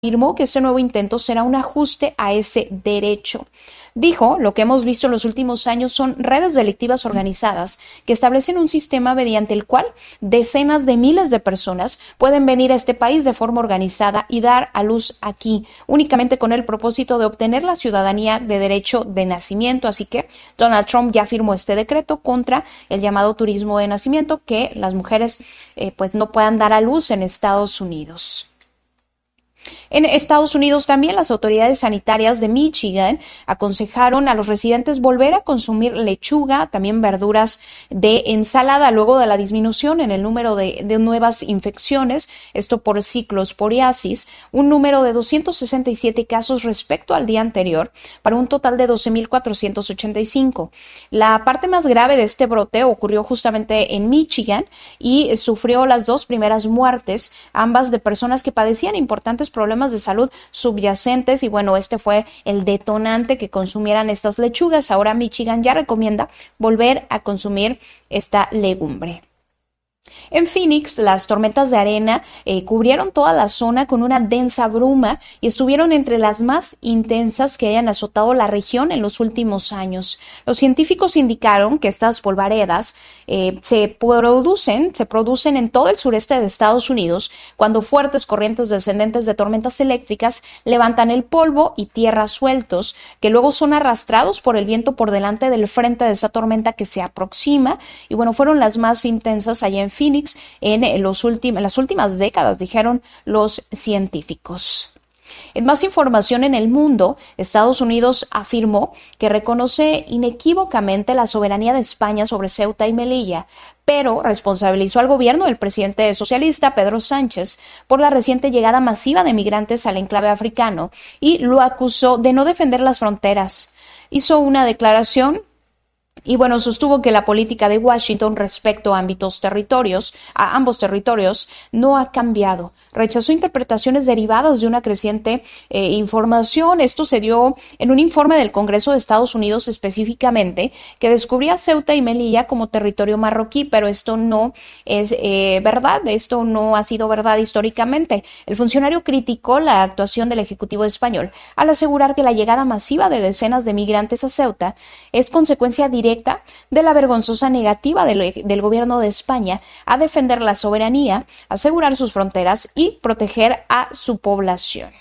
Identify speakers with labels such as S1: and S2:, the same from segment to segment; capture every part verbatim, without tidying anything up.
S1: afirmó que este nuevo intento será un ajuste a ese derecho. Dijo, lo que hemos visto en los últimos años son redes delictivas organizadas que establecen un sistema mediante el cual decenas de miles de personas pueden venir a este país de forma organizada y dar a luz aquí, únicamente con el propósito de obtener la ciudadanía de derecho de nacimiento. Así que Donald Trump ya firmó este decreto contra el llamado turismo de nacimiento, que las mujeres eh, pues no puedan dar a luz en Estados Unidos. En Estados Unidos también las autoridades sanitarias de Michigan aconsejaron a los residentes volver a consumir lechuga, también verduras de ensalada, luego de la disminución en el número de, de nuevas infecciones, esto por ciclosporiasis, un número de doscientos sesenta y siete casos respecto al día anterior, para un total de doce mil cuatrocientos ochenta y cinco. La parte más grave de este brote ocurrió justamente en Michigan y sufrió las dos primeras muertes, ambas de personas que padecían importantes problemas de salud subyacentes, y bueno, este fue el detonante que consumieran estas lechugas. Ahora Michigan ya recomienda volver a consumir esta legumbre. En Phoenix, las tormentas de arena eh, cubrieron toda la zona con una densa bruma y estuvieron entre las más intensas que hayan azotado la región en los últimos años. Los científicos indicaron que estas polvaredas eh, se producen, se producen en todo el sureste de Estados Unidos cuando fuertes corrientes descendentes de tormentas eléctricas levantan el polvo y tierra sueltos, que luego son arrastrados por el viento por delante del frente de esa tormenta que se aproxima. Y bueno, fueron las más intensas allá en Phoenix en, los últimos, en las últimas décadas, dijeron los científicos. En más información en el mundo, Estados Unidos afirmó que reconoce inequívocamente la soberanía de España sobre Ceuta y Melilla, pero responsabilizó al gobierno del presidente socialista Pedro Sánchez por la reciente llegada masiva de migrantes al enclave africano y lo acusó de no defender las fronteras. Hizo una declaración y bueno, sostuvo que la política de Washington respecto a ámbitos territorios, a ambos territorios, no ha cambiado. Rechazó interpretaciones derivadas de una creciente eh, información. Esto se dio en un informe del Congreso de Estados Unidos específicamente, que descubría Ceuta y Melilla como territorio marroquí, pero esto no es eh, verdad, esto no ha sido verdad históricamente. El funcionario criticó la actuación del Ejecutivo español al asegurar que la llegada masiva de decenas de migrantes a Ceuta es consecuencia directa de la vergonzosa negativa del, del gobierno de España a defender la soberanía, asegurar sus fronteras y proteger a su población.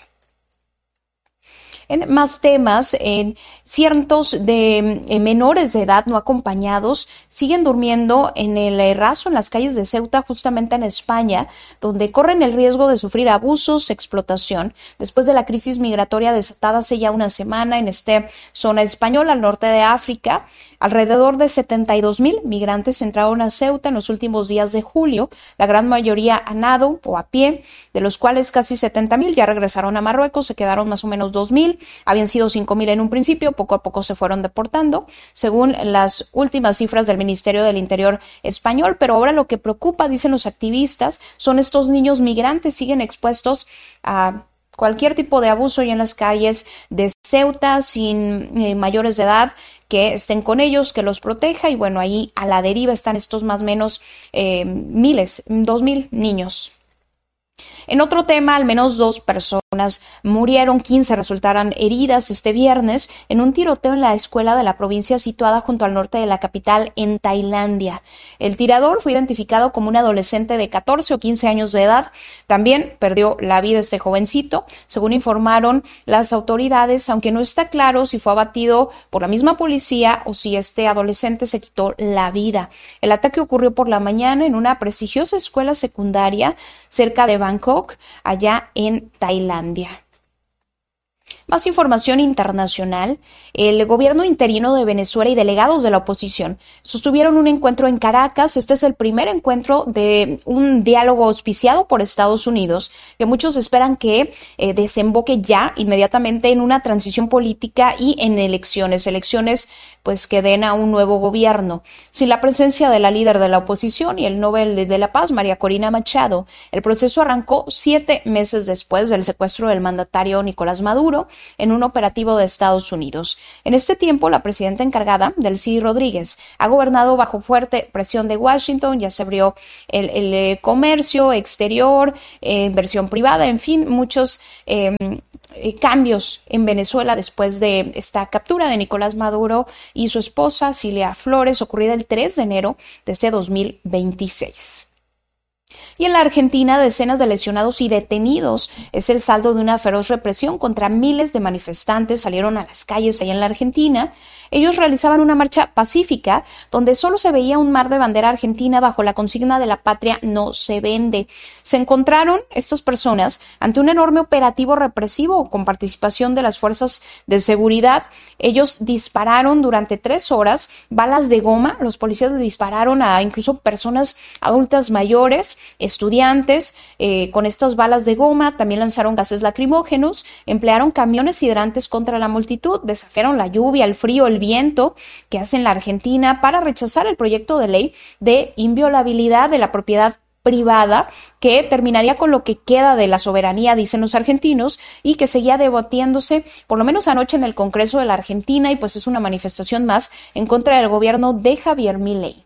S1: En más temas, en cientos de eh, menores de edad no acompañados siguen durmiendo en el raso en las calles de Ceuta, justamente en España, donde corren el riesgo de sufrir abusos, explotación, después de la crisis migratoria desatada hace ya una semana en esta zona española al norte de África. Alrededor de setenta y dos mil migrantes entraron a Ceuta en los últimos días de julio, la gran mayoría a nado o a pie, de los cuales casi setenta mil ya regresaron a Marruecos, se quedaron más o menos dos mil. Habían sido cinco mil en un principio, poco a poco se fueron deportando, según las últimas cifras del Ministerio del Interior español. Pero ahora lo que preocupa, dicen los activistas, son estos niños migrantes, siguen expuestos a cualquier tipo de abuso y en las calles de Ceuta, sin eh, mayores de edad que estén con ellos, que los proteja. Y bueno, ahí a la deriva están estos más o menos eh, miles, dos mil niños. En otro tema, al menos dos personas murieron, quince resultaron heridas este viernes en un tiroteo en la escuela de la provincia situada junto al norte de la capital en Tailandia. El tirador fue identificado como un adolescente de catorce o quince años de edad. También perdió la vida este jovencito, según informaron las autoridades, aunque no está claro si fue abatido por la misma policía o si este adolescente se quitó la vida. El ataque ocurrió por la mañana en una prestigiosa escuela secundaria cerca de Bangkok, allá en Tailandia. Más información internacional. El gobierno interino de Venezuela y delegados de la oposición sostuvieron un encuentro en Caracas. Este es el primer encuentro de un diálogo auspiciado por Estados Unidos, que muchos esperan que eh, desemboque ya inmediatamente en una transición política y en elecciones, elecciones pues que den a un nuevo gobierno. Sin la presencia de la líder de la oposición y el Nobel de la Paz, María Corina Machado, el proceso arrancó siete meses después del secuestro del mandatario Nicolás Maduro en un operativo de Estados Unidos. En este tiempo, la presidenta encargada, Delcy Rodríguez, ha gobernado bajo fuerte presión de Washington. Ya se abrió el, el eh, comercio exterior, eh, inversión privada, en fin, muchos eh, eh, cambios en Venezuela después de esta captura de Nicolás Maduro y su esposa, Cilia Flores, ocurrida el tres de enero de este dos mil veintiséis. Y en la Argentina, decenas de lesionados y detenidos es el saldo de una feroz represión contra miles de manifestantes. Salieron a las calles allá en la Argentina. Ellos realizaban una marcha pacífica donde solo se veía un mar de bandera argentina bajo la consigna de la patria no se vende. Se encontraron estas personas ante un enorme operativo represivo con participación de las fuerzas de seguridad. Ellos dispararon durante tres horas balas de goma. Los policías le dispararon a incluso personas adultas mayores, estudiantes, eh, con estas balas de goma. También lanzaron gases lacrimógenos, emplearon camiones hidrantes contra la multitud, desafiaron la lluvia, el frío, el viento que hacen la Argentina para rechazar el proyecto de ley de inviolabilidad de la propiedad privada que terminaría con lo que queda de la soberanía, dicen los argentinos, y que seguía debatiéndose por lo menos anoche en el Congreso de la Argentina, y pues es una manifestación más en contra del gobierno de Javier Milei.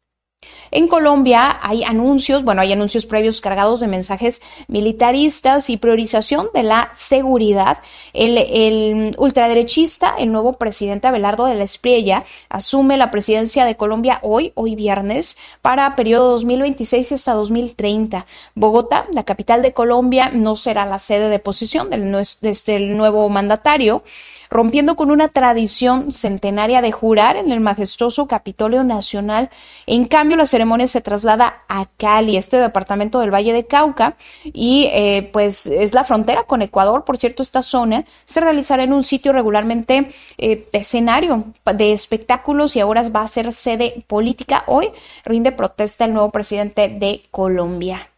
S1: En Colombia hay anuncios, bueno, hay anuncios previos cargados de mensajes militaristas y priorización de la seguridad. El, el ultraderechista, el nuevo presidente Abelardo de la Espriella, asume la presidencia de Colombia hoy, hoy viernes, para periodo dos mil veintiséis hasta dos mil treinta. Bogotá, la capital de Colombia, no será la sede de posesión del, del nuevo mandatario, rompiendo con una tradición centenaria de jurar en el majestuoso Capitolio Nacional. En cambio, la ceremonia se traslada a Cali, este departamento del Valle de Cauca, y eh, pues es la frontera con Ecuador. Por cierto, esta zona se realizará en un sitio regularmente eh, escenario de espectáculos y ahora va a ser sede política. Hoy rinde protesta el nuevo presidente de Colombia.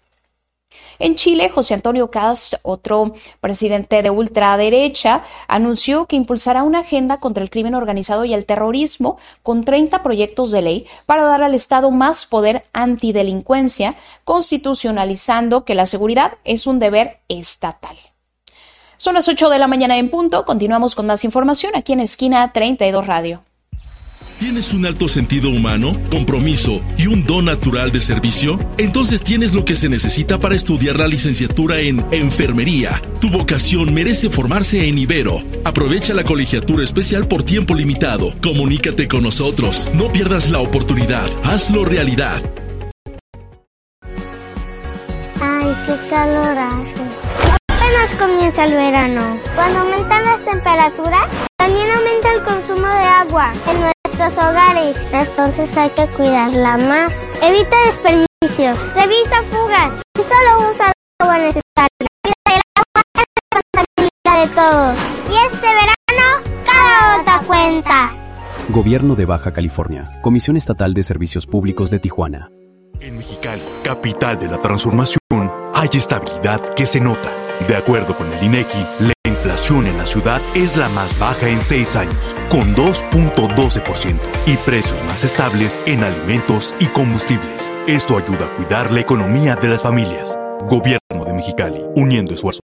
S1: En Chile, José Antonio Kast, otro presidente de ultraderecha, anunció que impulsará una agenda contra el crimen organizado y el terrorismo con treinta proyectos de ley para dar al Estado más poder antidelincuencia, constitucionalizando que la seguridad es un deber estatal. Son las ocho de la mañana en punto. Continuamos con más información aquí en Esquina treinta y dos Radio.
S2: ¿Tienes un alto sentido humano, compromiso y un don natural de servicio? Entonces tienes lo que se necesita para estudiar la licenciatura en Enfermería. Tu vocación merece formarse en Ibero. Aprovecha la colegiatura especial por tiempo limitado. Comunícate con nosotros. No pierdas la oportunidad. Hazlo realidad.
S3: Ay, qué calor hace. Apenas comienza el verano. Cuando aumentan las temperaturas, también aumenta el consumo de agua en nuestros hogares. Entonces hay que cuidarla más. Evita desperdicios. Revisa fugas. Y solo usa el agua necesaria. Cuida el agua es responsabilidad de todos. Y este verano, cada gota cuenta.
S4: Gobierno de Baja California. Comisión Estatal de Servicios Públicos de Tijuana.
S5: En Mexicali, capital de la transformación, hay estabilidad que se nota. De acuerdo con el INEGI, la inflación en la ciudad es la más baja en seis años, con dos punto doce por ciento, y precios más estables en alimentos y combustibles. Esto ayuda a cuidar la economía de las familias. Gobierno de Mexicali, uniendo esfuerzos.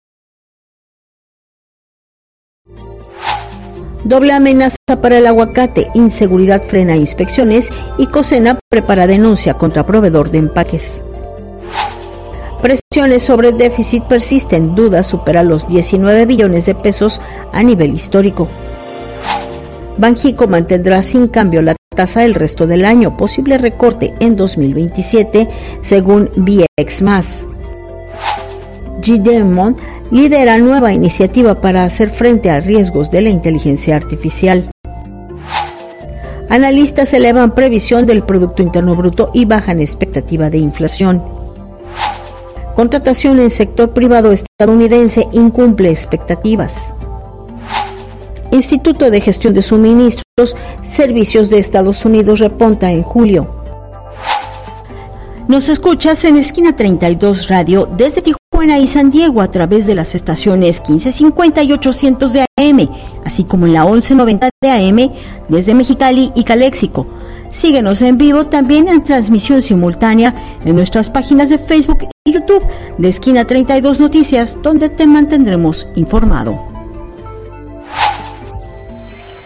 S6: Doble amenaza para el aguacate, inseguridad frena inspecciones y Cosena prepara denuncia contra proveedor de empaques. Presiones sobre déficit persisten, duda supera los diecinueve billones de pesos a nivel histórico. Banjico mantendrá sin cambio la tasa el resto del año, posible recorte en dos mil veintisiete, según V X más. G. Demon lidera nueva iniciativa para hacer frente a riesgos de la inteligencia artificial. Analistas elevan previsión del Producto Interno Bruto y bajan expectativa de inflación. Contratación en sector privado estadounidense incumple expectativas. Instituto de Gestión de Suministros, Servicios de Estados Unidos repunta en julio. Nos escuchas en Esquina treinta y dos Radio desde Tijuana y San Diego a través de las estaciones quince cincuenta y ochocientos de A M, así como en la once noventa de A M desde Mexicali y Caléxico. Síguenos en vivo también en transmisión simultánea en nuestras páginas de Facebook y YouTube de Esquina treinta y dos Noticias, donde te mantendremos informado.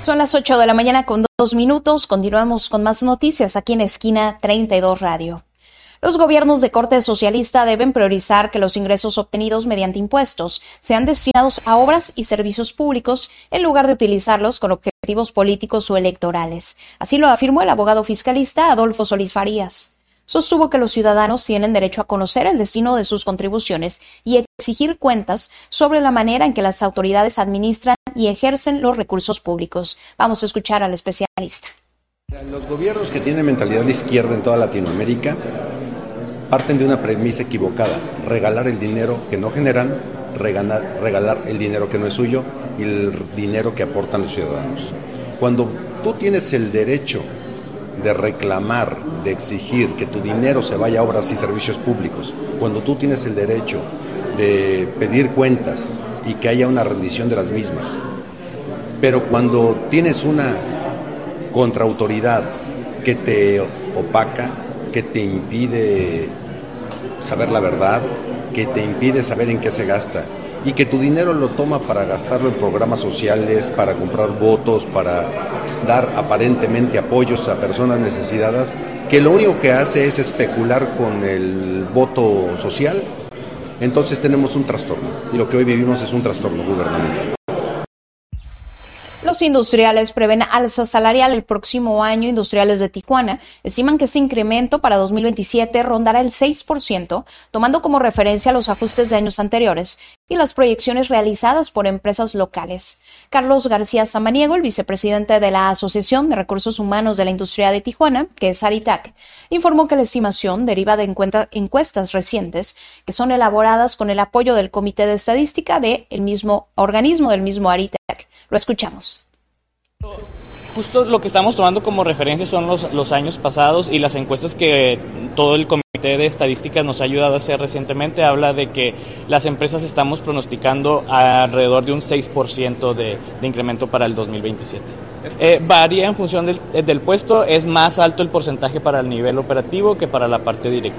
S1: Son las ocho de la mañana con dos minutos. Continuamos con más noticias aquí en Esquina treinta y dos Radio. Los gobiernos de corte socialista deben priorizar que los ingresos obtenidos mediante impuestos sean destinados a obras y servicios públicos en lugar de utilizarlos con objetivos políticos o electorales. Así lo afirmó el abogado fiscalista Adolfo Solís Farías. Sostuvo que los ciudadanos tienen derecho a conocer el destino de sus contribuciones y exigir cuentas sobre la manera en que las autoridades administran y ejercen los recursos públicos. Vamos a escuchar al especialista.
S7: Los gobiernos que tienen mentalidad de izquierda en toda Latinoamérica parten de una premisa equivocada: regalar el dinero que no generan, regalar, regalar el dinero que no es suyo y el dinero que aportan los ciudadanos. Cuando tú tienes el derecho de reclamar, de exigir que tu dinero se vaya a obras y servicios públicos, cuando tú tienes el derecho de pedir cuentas y que haya una rendición de las mismas, pero cuando tienes una contraautoridad que te opaca, que te impide saber la verdad, que te impide saber en qué se gasta y que tu dinero lo toma para gastarlo en programas sociales, para comprar votos, para dar aparentemente apoyos a personas necesitadas, que lo único que hace es especular con el voto social, entonces tenemos un trastorno, y lo que hoy vivimos es un trastorno gubernamental.
S1: Los industriales prevén alza salarial el próximo año. Industriales de Tijuana estiman que ese incremento para dos mil veintisiete rondará el seis por ciento, tomando como referencia los ajustes de años anteriores y las proyecciones realizadas por empresas locales. Carlos García Samaniego, el vicepresidente de la Asociación de Recursos Humanos de la Industria de Tijuana, que es Aritac, informó que la estimación deriva de encuestas recientes que son elaboradas con el apoyo del Comité de Estadística del mismo organismo del mismo Aritac. Lo escuchamos.
S8: Justo lo que estamos tomando como referencia son los, los años pasados y las encuestas que todo el Comité de Estadísticas nos ha ayudado a hacer recientemente. Habla de que las empresas estamos pronosticando alrededor de un seis por ciento de, de incremento para el dos mil veintisiete. Eh, varía en función del, del puesto, es más alto el porcentaje para el nivel operativo que para la parte directiva.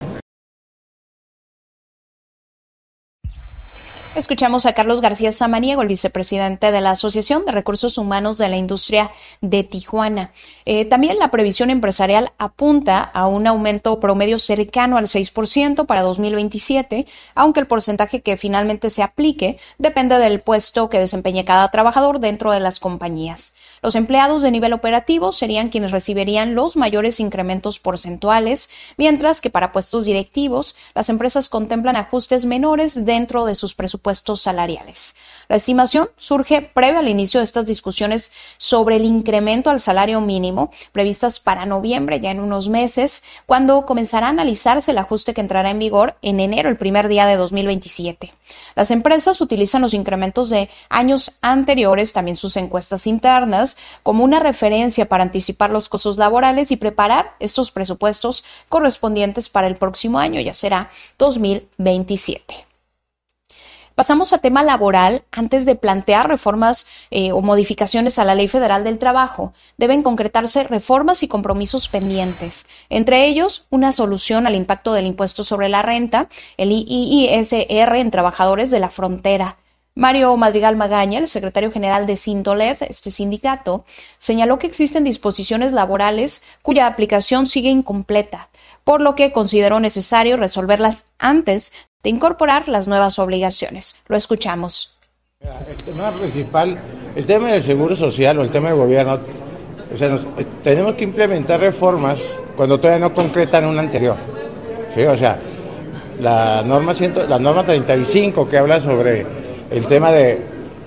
S1: Escuchamos a Carlos García Samaniego, el vicepresidente de la Asociación de Recursos Humanos de la Industria de Tijuana. Eh, también la previsión empresarial apunta a un aumento promedio cercano al seis por ciento para dos mil veintisiete, aunque el porcentaje que finalmente se aplique depende del puesto que desempeñe cada trabajador dentro de las compañías. Los empleados de nivel operativo serían quienes recibirían los mayores incrementos porcentuales, mientras que para puestos directivos, las empresas contemplan ajustes menores dentro de sus presupuestos salariales. La estimación surge previo al inicio de estas discusiones sobre el incremento al salario mínimo, previstas para noviembre, ya en unos meses, cuando comenzará a analizarse el ajuste que entrará en vigor en enero, el primer día de dos mil veintisiete. Las empresas utilizan los incrementos de años anteriores, también sus encuestas internas, como una referencia para anticipar los costos laborales y preparar estos presupuestos correspondientes para el próximo año, ya será dos mil veintisiete. Pasamos a tema laboral. Antes de plantear reformas eh, o modificaciones a la Ley Federal del Trabajo, deben concretarse reformas y compromisos pendientes. Entre ellos, una solución al impacto del impuesto sobre la renta, el I I S R en trabajadores de la frontera. Mario Madrigal Magaña, el secretario general de Sintoled, este sindicato, señaló que existen disposiciones laborales cuya aplicación sigue incompleta, por lo que consideró necesario resolverlas antes de incorporar las nuevas obligaciones. Lo escuchamos.
S9: El tema principal, el tema del seguro social o el tema del gobierno, o sea, nos, eh, tenemos que implementar reformas cuando todavía no concretan una anterior. ¿Sí? O sea, la norma, ciento, la norma treinta y cinco que habla sobre el tema de,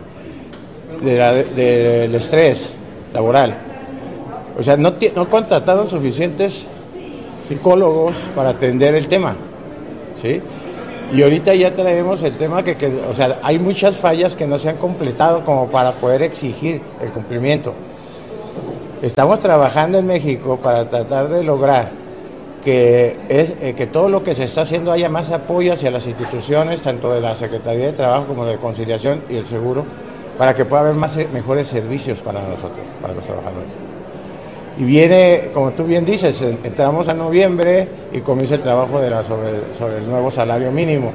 S9: de la, de, del estrés laboral. O sea, no, no contrataron suficientes psicólogos para atender el tema, ¿sí? Y ahorita ya traemos el tema que, que, o sea, hay muchas fallas que no se han completado como para poder exigir el cumplimiento. Estamos trabajando en México para tratar de lograr que, es, eh, que todo lo que se está haciendo haya más apoyo hacia las instituciones, tanto de la Secretaría de Trabajo como de Conciliación y el Seguro, para que pueda haber más, mejores servicios para nosotros, para los trabajadores. Y viene, como tú bien dices, entramos a noviembre y comienza el trabajo de la, sobre, sobre el nuevo salario mínimo.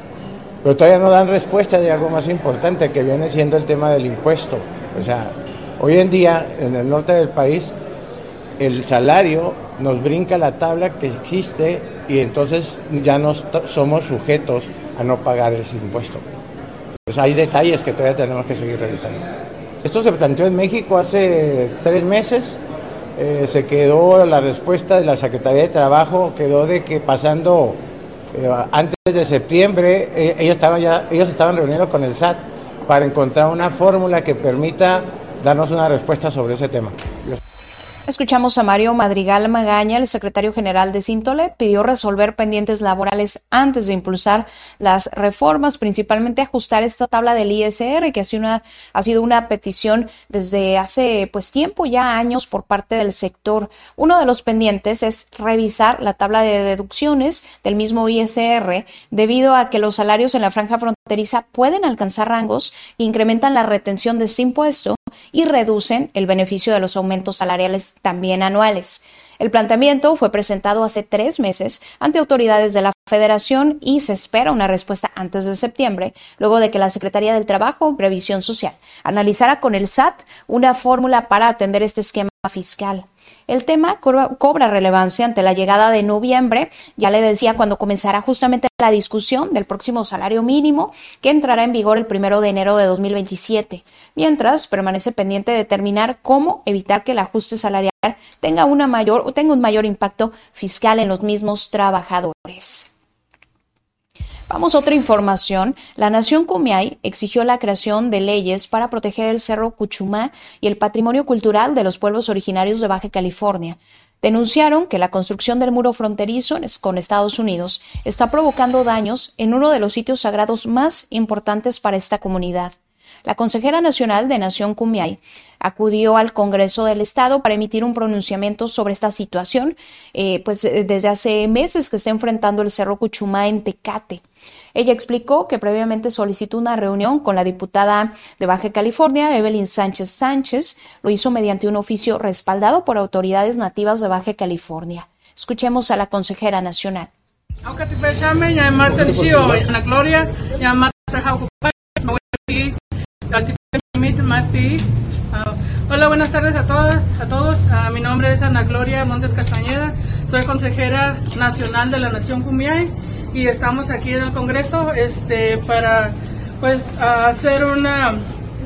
S9: Pero todavía no dan respuesta de algo más importante, que viene siendo el tema del impuesto. O sea, Hoy en día, en el norte del país, el salario nos brinca la tabla que existe y entonces ya no somos sujetos a no pagar ese impuesto. Pues hay detalles que todavía tenemos que seguir revisando. Esto se planteó en México hace tres meses, eh, se quedó la respuesta de la Secretaría de Trabajo, quedó de que pasando eh, antes de septiembre, eh, ellos, estaban ya, ellos estaban reuniendo con el S A T para encontrar una fórmula que permita darnos una respuesta sobre ese tema.
S1: Escuchamos a Mario Madrigal Magaña, el secretario general de Sintole, pidió resolver pendientes laborales antes de impulsar las reformas, principalmente ajustar esta tabla del I S R, que ha sido una, ha sido una petición desde hace pues tiempo, ya años, por parte del sector. Uno de los pendientes es revisar la tabla de deducciones del mismo I S R, debido a que los salarios en la franja fronteriza pueden alcanzar rangos que incrementan la retención de ese impuesto y reducen el beneficio de los aumentos salariales también anuales. El planteamiento fue presentado hace tres meses ante autoridades de la Federación y se espera una respuesta antes de septiembre, luego de que la Secretaría del Trabajo y Previsión Social analizara con el S A T una fórmula para atender este esquema fiscal. El tema cobra relevancia ante la llegada de noviembre, ya le decía, cuando comenzará justamente la discusión del próximo salario mínimo que entrará en vigor el primero de enero de dos mil veintisiete, mientras permanece pendiente determinar cómo evitar que el ajuste salarial tenga una mayor o tenga un mayor impacto fiscal en los mismos trabajadores. Vamos a otra información. La Nación Kumeyaay exigió la creación de leyes para proteger el Cerro Cuchumá y el patrimonio cultural de los pueblos originarios de Baja California. Denunciaron que la construcción del muro fronterizo con Estados Unidos está provocando daños en uno de los sitios sagrados más importantes para esta comunidad. La consejera nacional de Nación Kumeyaay acudió al Congreso del Estado para emitir un pronunciamiento sobre esta situación, eh, pues desde hace meses que está enfrentando el Cerro Cuchumá en Tecate. Ella explicó que previamente solicitó una reunión con la diputada de Baja California, Evelyn Sánchez Sánchez. Lo hizo mediante un oficio respaldado por autoridades nativas de Baja California. Escuchemos a la consejera nacional.
S10: Hola, buenas tardes a todas, a todos. Uh, mi nombre es Ana Gloria Montes Castañeda, soy consejera nacional de la Nación Kumeyaay y estamos aquí en el Congreso este, para pues uh, hacer una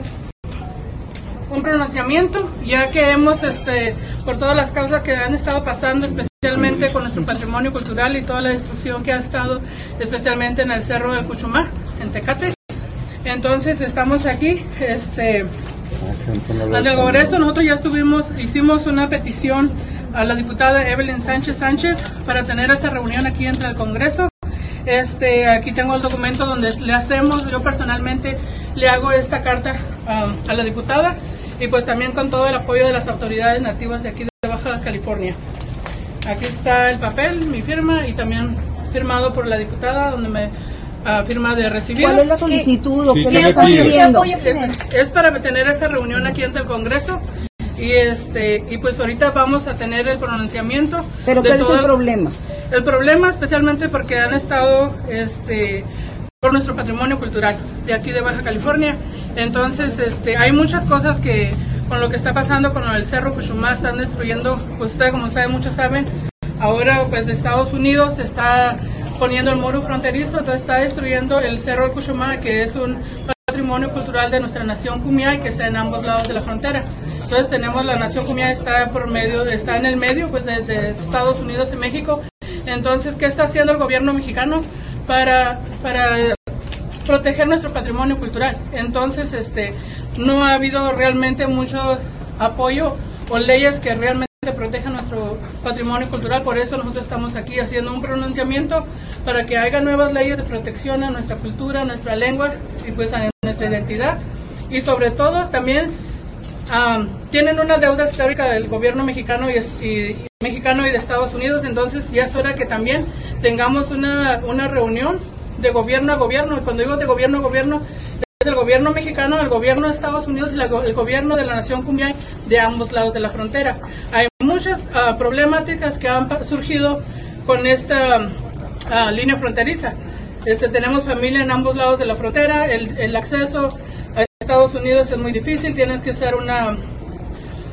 S10: un pronunciamiento, ya que hemos este por todas las causas que han estado pasando, especialmente con nuestro patrimonio cultural y toda la destrucción que ha estado, especialmente en el Cerro del Cuchumá, en Tecate. Entonces estamos aquí, este, ante el Congreso. Nosotros ya estuvimos, hicimos una petición a la diputada Evelyn Sánchez Sánchez para tener esta reunión aquí entre el Congreso. Este, aquí tengo el documento donde le hacemos, yo personalmente le hago esta carta um, a la diputada y pues también con todo el apoyo de las autoridades nativas de aquí de Baja California. Aquí está el papel, mi firma y también firmado por la diputada donde me Uh, firma de recibir.
S11: ¿Cuál es la solicitud o
S10: sí,
S11: qué le están pidiendo?
S10: Es, es para tener esta reunión aquí ante el Congreso y este y pues ahorita vamos a tener el pronunciamiento.
S11: ¿Pero cuál es el problema?
S10: El problema especialmente porque han estado este por nuestro patrimonio cultural de aquí de Baja California. Entonces este hay muchas cosas que con lo que está pasando con el Cerro Cuchumá están destruyendo, pues ustedes como saben, muchos saben, ahora pues de Estados Unidos se está poniendo el muro fronterizo, entonces está destruyendo el Cerro del Cuchumá, que es un patrimonio cultural de nuestra Nación Kumeyaay, que está en ambos lados de la frontera. Entonces tenemos la Nación Kumeyaay está por medio, está en el medio, pues de, de Estados Unidos y México. Entonces, ¿qué está haciendo el gobierno mexicano para para proteger nuestro patrimonio cultural? Entonces, este, no ha habido realmente mucho apoyo o leyes que realmente protejan nuestro patrimonio cultural. Por eso nosotros estamos aquí haciendo un pronunciamiento para que haya nuevas leyes de protección a nuestra cultura, a nuestra lengua y pues a nuestra identidad. Y sobre todo también um, tienen una deuda histórica del gobierno mexicano y, y, y mexicano y de Estados Unidos. Entonces ya es hora que también tengamos una, una reunión de gobierno a gobierno. Y cuando digo de gobierno a gobierno, es el gobierno mexicano, el gobierno de Estados Unidos y la, el gobierno de la Nación Kumeyaay de ambos lados de la frontera. Hay muchas uh, problemáticas que han surgido con esta uh, línea fronteriza. Este, tenemos familia en ambos lados de la frontera, el, el acceso a Estados Unidos es muy difícil, tienes que hacer una,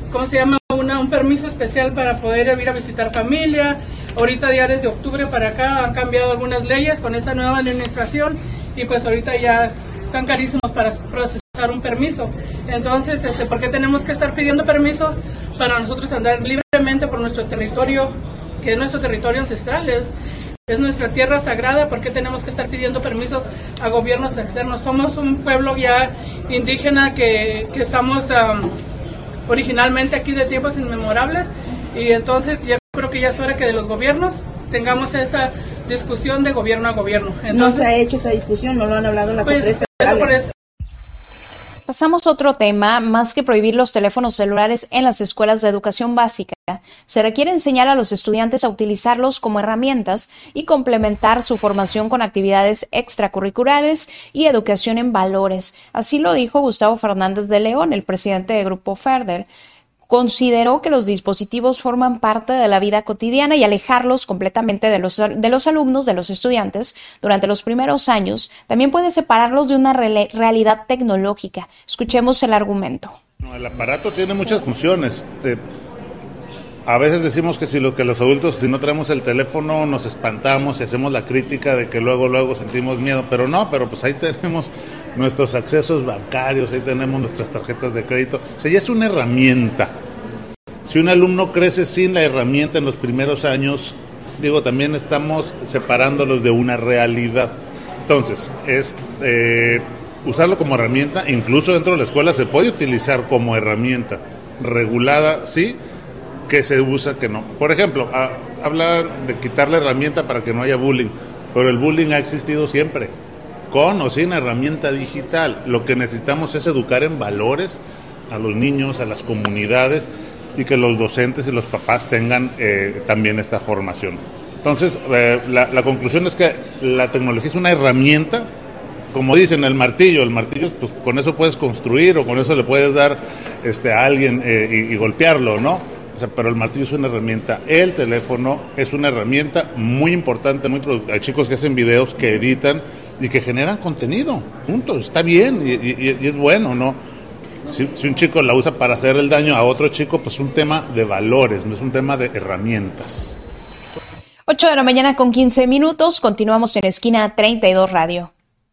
S10: ¿cómo se llama? Una, un permiso especial para poder ir a visitar familia. Ahorita ya desde octubre para acá han cambiado algunas leyes con esta nueva administración y pues ahorita ya están carísimos para procesar un permiso. Entonces, este, ¿por qué tenemos que estar pidiendo permisos para nosotros andar libremente por nuestro territorio, que es nuestro territorio ancestral, es, es nuestra tierra sagrada? ¿Por qué tenemos que estar pidiendo permisos a gobiernos externos? Somos un pueblo ya indígena que, que estamos um, originalmente aquí de tiempos inmemorables, y entonces ya creo que ya es hora que de los gobiernos tengamos esa discusión de gobierno a gobierno. Entonces,
S11: no se ha hecho esa discusión, no lo han hablado las
S10: pues,
S11: autoridades federales.
S1: Pasamos a otro tema. Más que prohibir los teléfonos celulares en las escuelas de educación básica, se requiere enseñar a los estudiantes a utilizarlos como herramientas y complementar su formación con actividades extracurriculares y educación en valores. Así lo dijo Gustavo Fernández de León, el presidente de Grupo Ferder. Consideró que los dispositivos forman parte de la vida cotidiana y alejarlos completamente de los, de los alumnos, de los estudiantes, durante los primeros años, también puede separarlos de una re- realidad tecnológica. Escuchemos el argumento.
S12: El aparato tiene muchas funciones. Eh, a veces decimos que si lo que los adultos, si no traemos el teléfono, nos espantamos y hacemos la crítica de que luego, luego sentimos miedo, pero no, pero pues ahí tenemos nuestros accesos bancarios, ahí tenemos nuestras tarjetas de crédito. O sea, ya es una herramienta. Si un alumno crece sin la herramienta en los primeros años, digo, también estamos separándolos de una realidad. Entonces, es eh, usarlo como herramienta, incluso dentro de la escuela se puede utilizar como herramienta, regulada, sí, que se usa, que no. Por ejemplo, a, habla de quitar la herramienta para que no haya bullying, pero el bullying ha existido siempre, con o sin herramienta digital. Lo que necesitamos es educar en valores a los niños, a las comunidades, y que los docentes y los papás tengan eh, también esta formación. Entonces, eh, la, la conclusión es que la tecnología es una herramienta, como dicen, el martillo, el martillo, pues con eso puedes construir o con eso le puedes dar este, a alguien eh, y, y golpearlo, ¿no? O sea, pero el martillo es una herramienta, el teléfono es una herramienta muy importante, muy produ- hay chicos que hacen videos, que editan y que generan contenido, punto, está bien y, y, y es bueno, ¿no? Si, si un chico la usa para hacer el daño a otro chico, pues es un tema de valores, no es un tema de herramientas.
S1: ocho de la mañana con quince minutos, continuamos en Esquina treinta y dos Radio.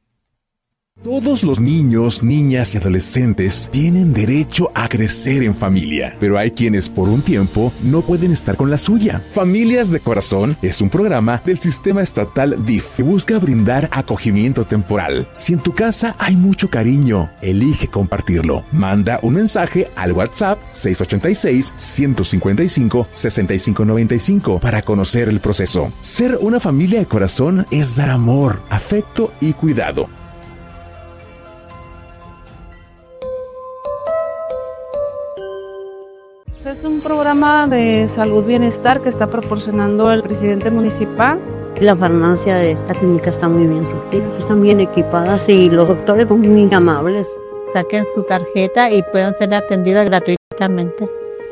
S13: Todos los niños, niñas y adolescentes tienen derecho a crecer en familia, pero hay quienes por un tiempo no pueden estar con la suya. Familias de Corazón es un programa del Sistema Estatal D I F que busca brindar acogimiento temporal. Si en tu casa hay mucho cariño, elige compartirlo. Manda un mensaje al WhatsApp seis ocho seis, uno cinco cinco, seis cinco nueve cinco para conocer el proceso. Ser una familia de corazón es dar amor, afecto y cuidado.
S14: Es un programa de salud bienestar que está proporcionando el presidente municipal.
S15: La farmacia de esta clínica está muy bien surtida, están bien equipadas y los doctores son muy amables.
S16: Saquen su tarjeta y puedan ser atendidas gratuitamente.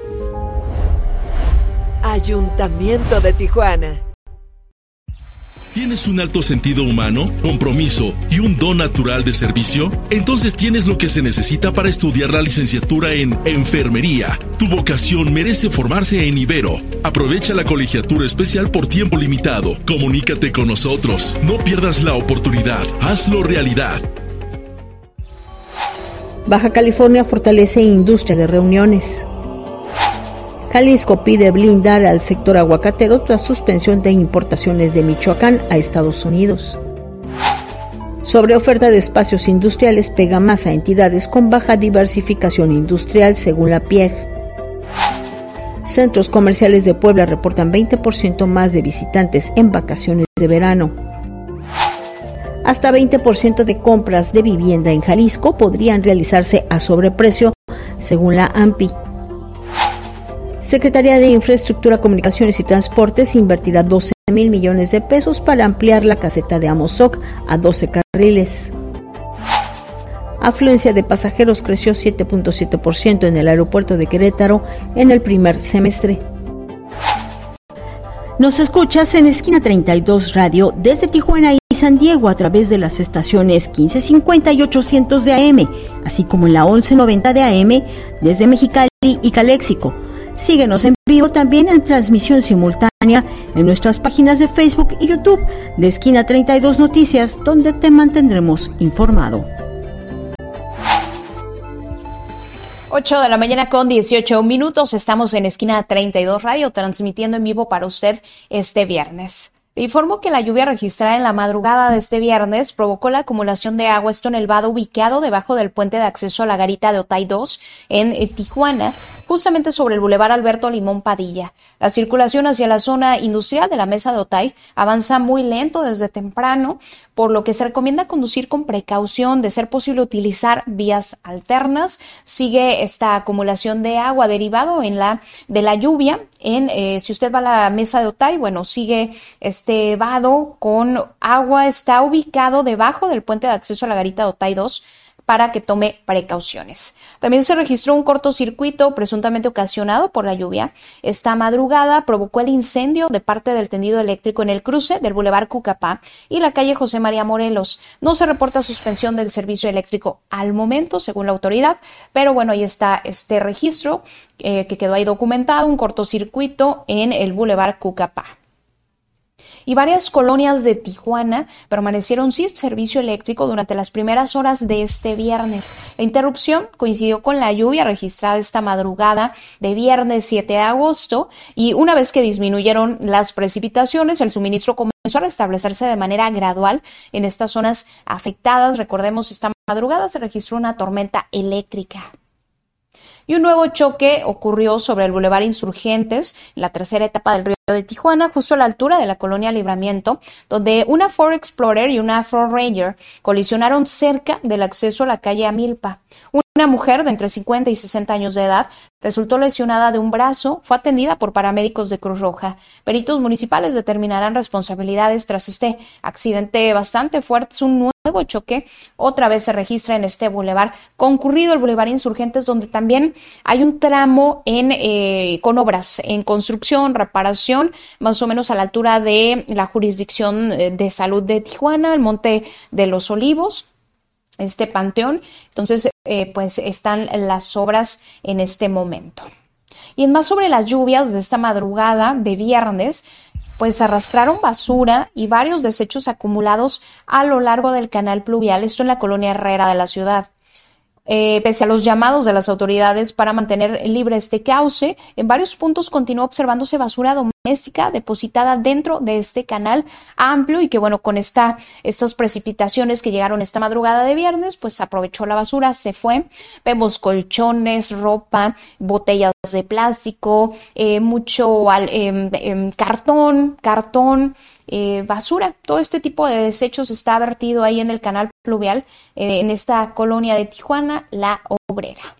S17: Ayuntamiento de Tijuana.
S2: ¿Tienes un alto sentido humano, compromiso y un don natural de servicio? Entonces tienes lo que se necesita para estudiar la licenciatura en Enfermería. Tu vocación merece formarse en Ibero. Aprovecha la colegiatura especial por tiempo limitado. Comunícate con nosotros. No pierdas la oportunidad. Hazlo realidad.
S6: Baja California fortalece industria de reuniones. Jalisco pide blindar al sector aguacatero tras suspensión de importaciones de Michoacán a Estados Unidos. Sobre oferta de espacios industriales pega más a entidades con baja diversificación industrial, según la P I E G. Centros comerciales de Puebla reportan veinte por ciento más de visitantes en vacaciones de verano. Hasta veinte por ciento de compras de vivienda en Jalisco podrían realizarse a sobreprecio, según la A M P I. Secretaría de Infraestructura, Comunicaciones y Transportes invertirá doce mil millones de pesos para ampliar la caseta de Amozoc a doce carriles. Afluencia de pasajeros creció siete punto siete por ciento en el aeropuerto de Querétaro en el primer semestre. Nos escuchas en Esquina treinta y dos Radio desde Tijuana. y San Diego a través de las estaciones quince cincuenta y ochocientos de A M, así como en la once noventa de A M desde Mexicali y Caléxico. Síguenos en vivo también en transmisión simultánea en nuestras páginas de Facebook y YouTube de Esquina treinta y dos Noticias, donde te mantendremos informado.
S1: ocho de la mañana con dieciocho minutos, estamos en Esquina treinta y dos Radio, transmitiendo en vivo para usted este viernes. Te informo que la lluvia registrada en la madrugada de este viernes provocó la acumulación de agua, esto en el vado ubicado debajo del puente de acceso a la garita de Otay dos en Tijuana, justamente sobre el bulevar Alberto Limón Padilla. La circulación hacia la zona industrial de la Mesa de Otay avanza muy lento desde temprano, por lo que se recomienda conducir con precaución, de ser posible utilizar vías alternas. Sigue esta acumulación de agua derivado en la de la lluvia. En eh, si usted va a la Mesa de Otay, bueno, sigue este vado con agua, está ubicado debajo del puente de acceso a la garita de Otay dos, para que tome precauciones. También se registró un cortocircuito presuntamente ocasionado por la lluvia. Esta madrugada provocó el incendio de parte del tendido eléctrico en el cruce del Boulevard Cucapá y la calle José María Morelos. No se reporta suspensión del servicio eléctrico al momento, según la autoridad, pero bueno, ahí está este registro eh, que quedó ahí documentado, un cortocircuito en el Boulevard Cucapá. Y varias colonias de Tijuana permanecieron sin servicio eléctrico durante las primeras horas de este viernes. La interrupción coincidió con la lluvia registrada esta madrugada de viernes siete de agosto y una vez que disminuyeron las precipitaciones, el suministro comenzó a restablecerse de manera gradual en estas zonas afectadas. Recordemos, esta madrugada se registró una tormenta eléctrica. Y un nuevo choque ocurrió sobre el Boulevard Insurgentes, la tercera etapa del Río de Tijuana, justo a la altura de la colonia Libramiento, donde una Ford Explorer y una Ford Ranger colisionaron cerca del acceso a la calle Amilpa. Una mujer de entre cincuenta y sesenta años de edad resultó lesionada de un brazo, fue atendida por paramédicos de Cruz Roja. Peritos municipales determinarán responsabilidades tras este accidente bastante fuerte. Es un nuevo choque, otra vez se registra en este bulevar concurrido, el Boulevard Insurgentes, donde también hay un tramo en eh, con obras en construcción, reparación, más o menos a la altura de la jurisdicción de salud de Tijuana, el Monte de los Olivos, este panteón. Entonces, eh, pues están las obras en este momento. Y en más sobre las lluvias de esta madrugada de viernes, pues arrastraron basura y varios desechos acumulados a lo largo del canal pluvial, esto en la colonia Herrera de la ciudad. Eh, pese a los llamados de las autoridades para mantener libre este cauce, en varios puntos continuó observándose basura doméstica depositada dentro de este canal amplio y que bueno, con esta, estas precipitaciones que llegaron esta madrugada de viernes, pues aprovechó la basura, se fue. Vemos colchones, ropa, botellas de plástico, eh, mucho eh, eh, cartón, cartón, Eh, basura, todo este tipo de desechos está vertido ahí en el canal pluvial, eh, en esta colonia de Tijuana, La Obrera.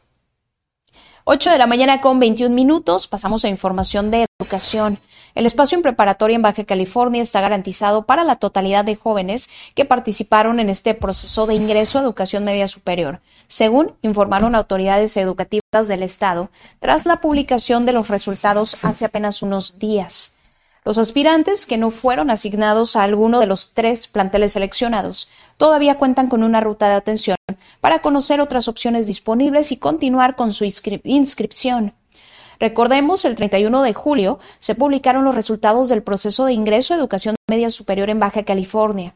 S1: ocho de la mañana con veintiún minutos, pasamos a información de educación. El espacio en preparatoria en Baja California está garantizado para la totalidad de jóvenes que participaron en este proceso de ingreso a educación media superior, según informaron autoridades educativas del estado tras la publicación de los resultados hace apenas unos días. Los aspirantes que no fueron asignados a alguno de los tres planteles seleccionados todavía cuentan con una ruta de atención para conocer otras opciones disponibles y continuar con su inscri- inscripción. Recordemos, el treinta y uno de julio se publicaron los resultados del proceso de ingreso a educación media superior en Baja California.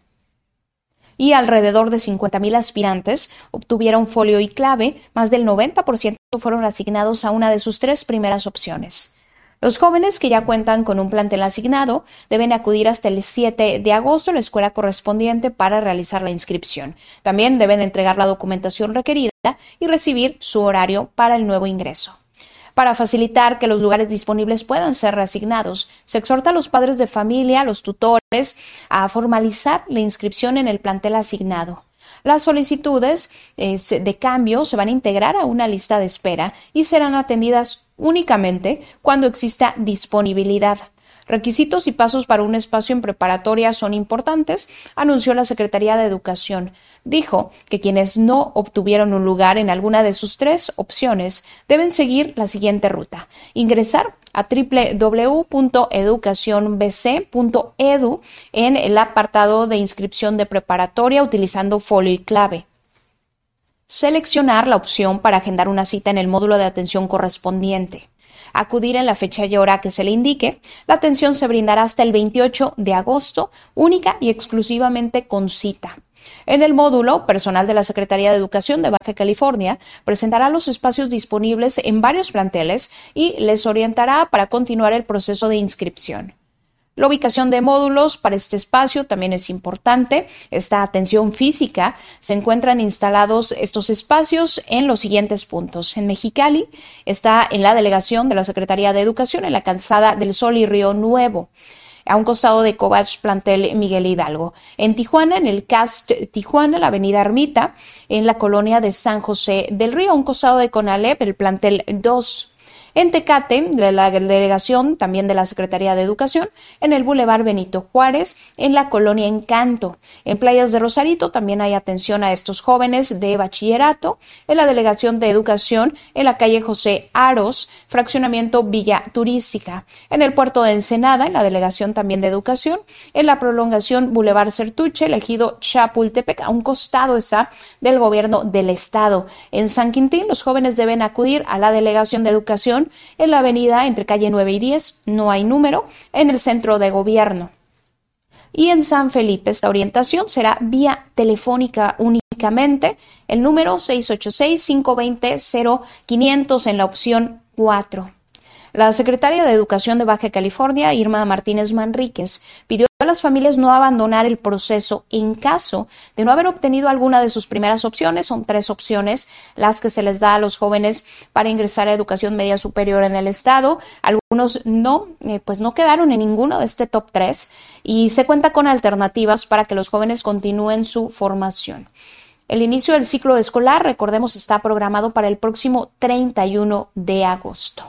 S1: Y alrededor de cincuenta mil aspirantes obtuvieron folio y clave, más del noventa por ciento fueron asignados a una de sus tres primeras opciones. Los jóvenes que ya cuentan con un plantel asignado deben acudir hasta el siete de agosto a la escuela correspondiente para realizar la inscripción. También deben entregar la documentación requerida y recibir su horario para el nuevo ingreso. Para facilitar que los lugares disponibles puedan ser reasignados, se exhorta a los padres de familia, a los tutores, a formalizar la inscripción en el plantel asignado. Las solicitudes eh, de cambio se van a integrar a una lista de espera y serán atendidas únicamente cuando exista disponibilidad. Requisitos y pasos para un espacio en preparatoria son importantes, anunció la Secretaría de Educación. Dijo que quienes no obtuvieron un lugar en alguna de sus tres opciones deben seguir la siguiente ruta: ingresar a doble u doble u doble u punto educación b c punto e d u en el apartado de inscripción de preparatoria utilizando folio y clave. Seleccionar la opción para agendar una cita en el módulo de atención correspondiente. Acudir en la fecha y hora que se le indique. La atención se brindará hasta el veintiocho de agosto, única y exclusivamente con cita. En el módulo, personal de la Secretaría de Educación de Baja California presentará los espacios disponibles en varios planteles y les orientará para continuar el proceso de inscripción. La ubicación de módulos para este espacio también es importante. Esta atención física se encuentran instalados estos espacios en los siguientes puntos. En Mexicali está en la delegación de la Secretaría de Educación en la Calzada del Sol y Río Nuevo, a un costado de Covach Plantel Miguel Hidalgo. En Tijuana, en el C A S T Tijuana, la avenida Ermita, en la colonia de San José del Río, a un costado de Conalep, el plantel dos. En Tecate, de la delegación también de la Secretaría de Educación, en el Boulevard Benito Juárez, en la colonia Encanto. En Playas de Rosarito también hay atención a estos jóvenes de bachillerato, en la delegación de Educación, en la calle José Aros, fraccionamiento Villa Turística. En el puerto de Ensenada, en la delegación también de Educación, en la prolongación Boulevard Certuche, el ejido Chapultepec, a un costado está del gobierno del estado. En San Quintín, los jóvenes deben acudir a la delegación de Educación en la avenida entre calle nueve y diez, no hay número, en el centro de gobierno. Y en San Felipe esta orientación será vía telefónica únicamente, el número seis ocho seis, cinco dos cero, cero quinientos en la opción cuatro. La secretaria de Educación de Baja California, Irma Martínez Manríquez, pidió a las familias no abandonar el proceso en caso de no haber obtenido alguna de sus primeras opciones. Son tres opciones las que se les da a los jóvenes para ingresar a educación media superior en el estado. Algunos no, eh, pues no quedaron en ninguno de este top tres y se cuenta con alternativas para que los jóvenes continúen su formación. El inicio del ciclo escolar, recordemos, está programado para el próximo treinta y uno de agosto.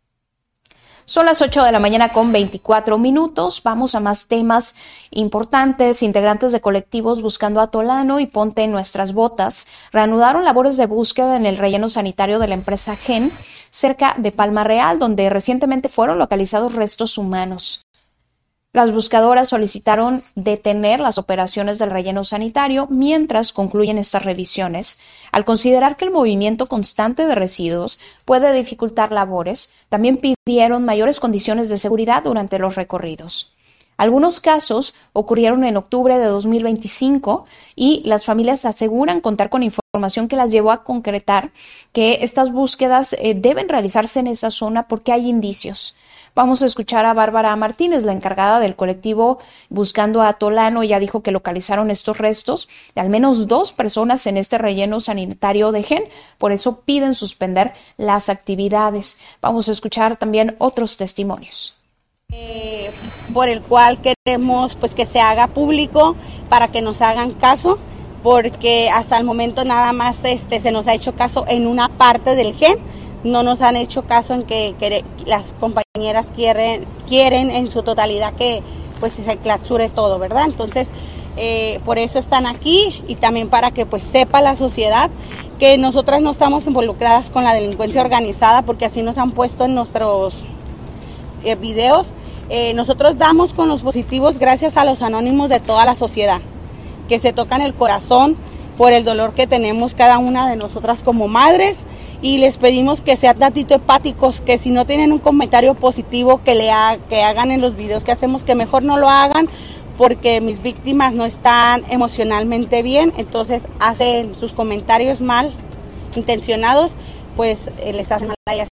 S1: Son las ocho de la mañana con veinticuatro minutos. Vamos a más temas importantes. Integrantes de colectivos Buscando Atolano y Ponte en Nuestras Botas reanudaron labores de búsqueda en el relleno sanitario de la empresa Gen, cerca de Palma Real, donde recientemente fueron localizados restos humanos. Las buscadoras solicitaron detener las operaciones del relleno sanitario mientras concluyen estas revisiones. Al considerar que el movimiento constante de residuos puede dificultar labores, también pidieron mayores condiciones de seguridad durante los recorridos. Algunos casos ocurrieron en octubre de dos mil veinticinco y las familias aseguran contar con información que las llevó a concretar que estas búsquedas eh, deben realizarse en esa zona porque hay indicios. Vamos a escuchar a Bárbara Martínez, la encargada del colectivo Buscando a Atolano. Ella dijo que localizaron estos restos de al menos dos personas en este relleno sanitario de Gen, por eso piden suspender las actividades. Vamos a escuchar también otros testimonios.
S18: Eh, por el cual queremos pues que se haga público para que nos hagan caso, porque hasta el momento nada más este se nos ha hecho caso en una parte del Gen. No nos han hecho caso en que, que las compañeras quieren, quieren en su totalidad que pues se clausure todo, ¿verdad? Entonces, eh, por eso están aquí y también para que pues sepa la sociedad que nosotras no estamos involucradas con la delincuencia organizada, porque así nos han puesto en nuestros eh, videos. Eh, nosotros damos con los positivos gracias a los anónimos de toda la sociedad, que se tocan el corazón por el dolor que tenemos cada una de nosotras como madres. Y les pedimos que sean tantito empáticos, que si no tienen un comentario positivo que le ha, que hagan en los videos que hacemos, que mejor no lo hagan, porque mis víctimas no están emocionalmente bien, entonces hacen sus comentarios mal intencionados, pues eh, les hacen mal a ellas.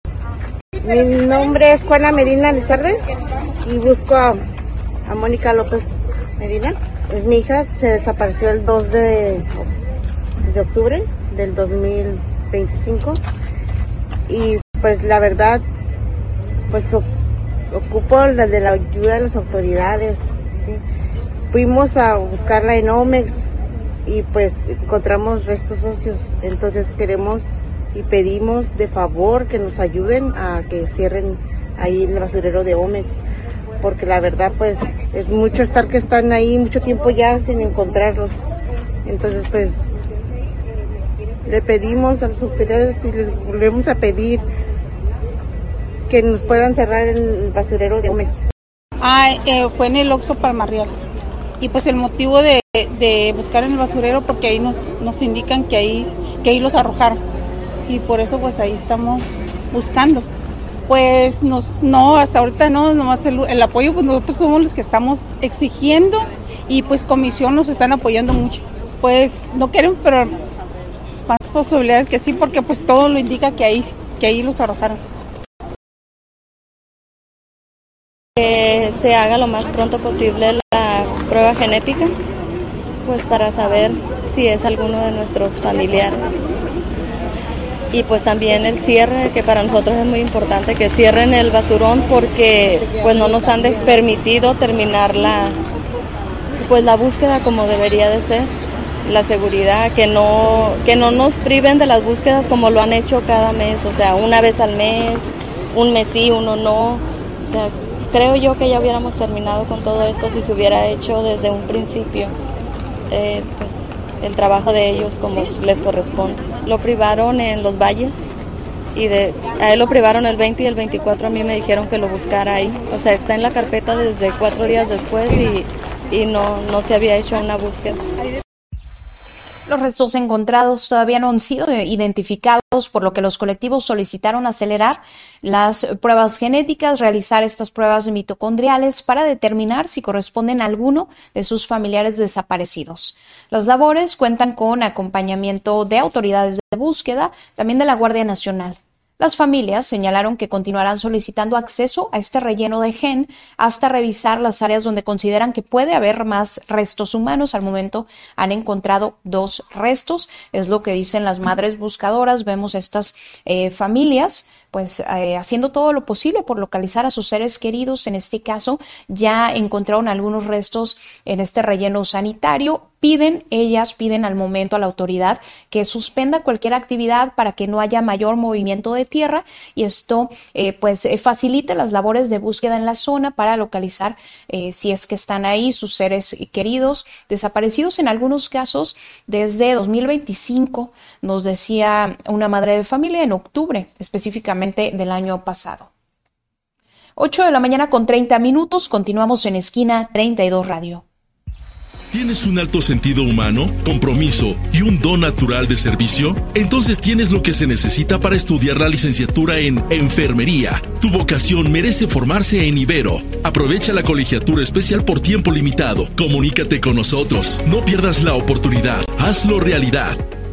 S19: Mi nombre es Juana Medina Lizarde y busco a, a Mónica López Medina. Es mi hija, se desapareció el dos de octubre del dos mil veinticinco y pues la verdad pues ocupo la de la ayuda de las autoridades, ¿sí? Fuimos a buscarla en Omex y pues encontramos restos óseos, entonces queremos y pedimos de favor que nos ayuden a que cierren ahí el basurero de Omex, porque la verdad pues es mucho estar que están ahí mucho tiempo ya sin encontrarlos, entonces pues le pedimos a las autoridades y les volvemos a pedir que nos puedan cerrar el basurero de Gómez.
S20: Ah, eh, fue en el Oxxo Palmarreal. Y pues el motivo de, de buscar en el basurero, porque ahí nos, nos indican que ahí, que ahí los arrojaron. Y por eso pues ahí estamos buscando. Pues nos, no, hasta ahorita no, nomás el, el apoyo, pues nosotros somos los que estamos exigiendo y pues Comisión nos están apoyando mucho. Pues no queremos, pero más posibilidades que sí, porque pues todo lo indica que ahí, que ahí los arrojaron.
S21: Que se haga lo más pronto posible la prueba genética, pues para saber si es alguno de nuestros familiares. Y pues también el cierre, que para nosotros es muy importante, que cierren el basurón porque pues no nos han de permitido terminar la, pues la búsqueda como debería de ser. La seguridad, que no, que no nos priven de las búsquedas como lo han hecho cada mes, o sea, una vez al mes, un mes sí, uno no, o sea, creo yo que ya hubiéramos terminado con todo esto si se hubiera hecho desde un principio, eh, pues el trabajo de ellos como les corresponde. Lo privaron en Los Valles y de, a él lo privaron el veinte y el veinticuatro a mí me dijeron que lo buscara ahí, o sea, está en la carpeta desde cuatro días después y, y no, no se había hecho una búsqueda.
S1: Los restos encontrados todavía no han sido identificados, por lo que los colectivos solicitaron acelerar las pruebas genéticas, realizar estas pruebas mitocondriales para determinar si corresponden a alguno de sus familiares desaparecidos. Las labores cuentan con acompañamiento de autoridades de búsqueda, también de la Guardia Nacional. Las familias señalaron que continuarán solicitando acceso a este relleno de gen hasta revisar las áreas donde consideran que puede haber más restos humanos. Al momento han encontrado dos restos, es lo que dicen las madres buscadoras. Vemos estas eh, familias pues eh, haciendo todo lo posible por localizar a sus seres queridos. En este caso ya encontraron algunos restos en este relleno sanitario. Piden, ellas piden al momento a la autoridad que suspenda cualquier actividad para que no haya mayor movimiento de tierra y esto eh, pues eh, facilite las labores de búsqueda en la zona para localizar eh, si es que están ahí sus seres queridos desaparecidos en algunos casos desde dos mil veinticinco, nos decía una madre de familia, en octubre específicamente del año pasado. ocho de la mañana con treinta minutos, continuamos en Esquina treinta y dos Radio.
S2: ¿Tienes un alto sentido humano, compromiso y un don natural de servicio? Entonces tienes lo que se necesita para estudiar la licenciatura en Enfermería. Tu vocación merece formarse en Ibero. Aprovecha la colegiatura especial por tiempo limitado. Comunícate con nosotros. No pierdas la oportunidad. Hazlo realidad.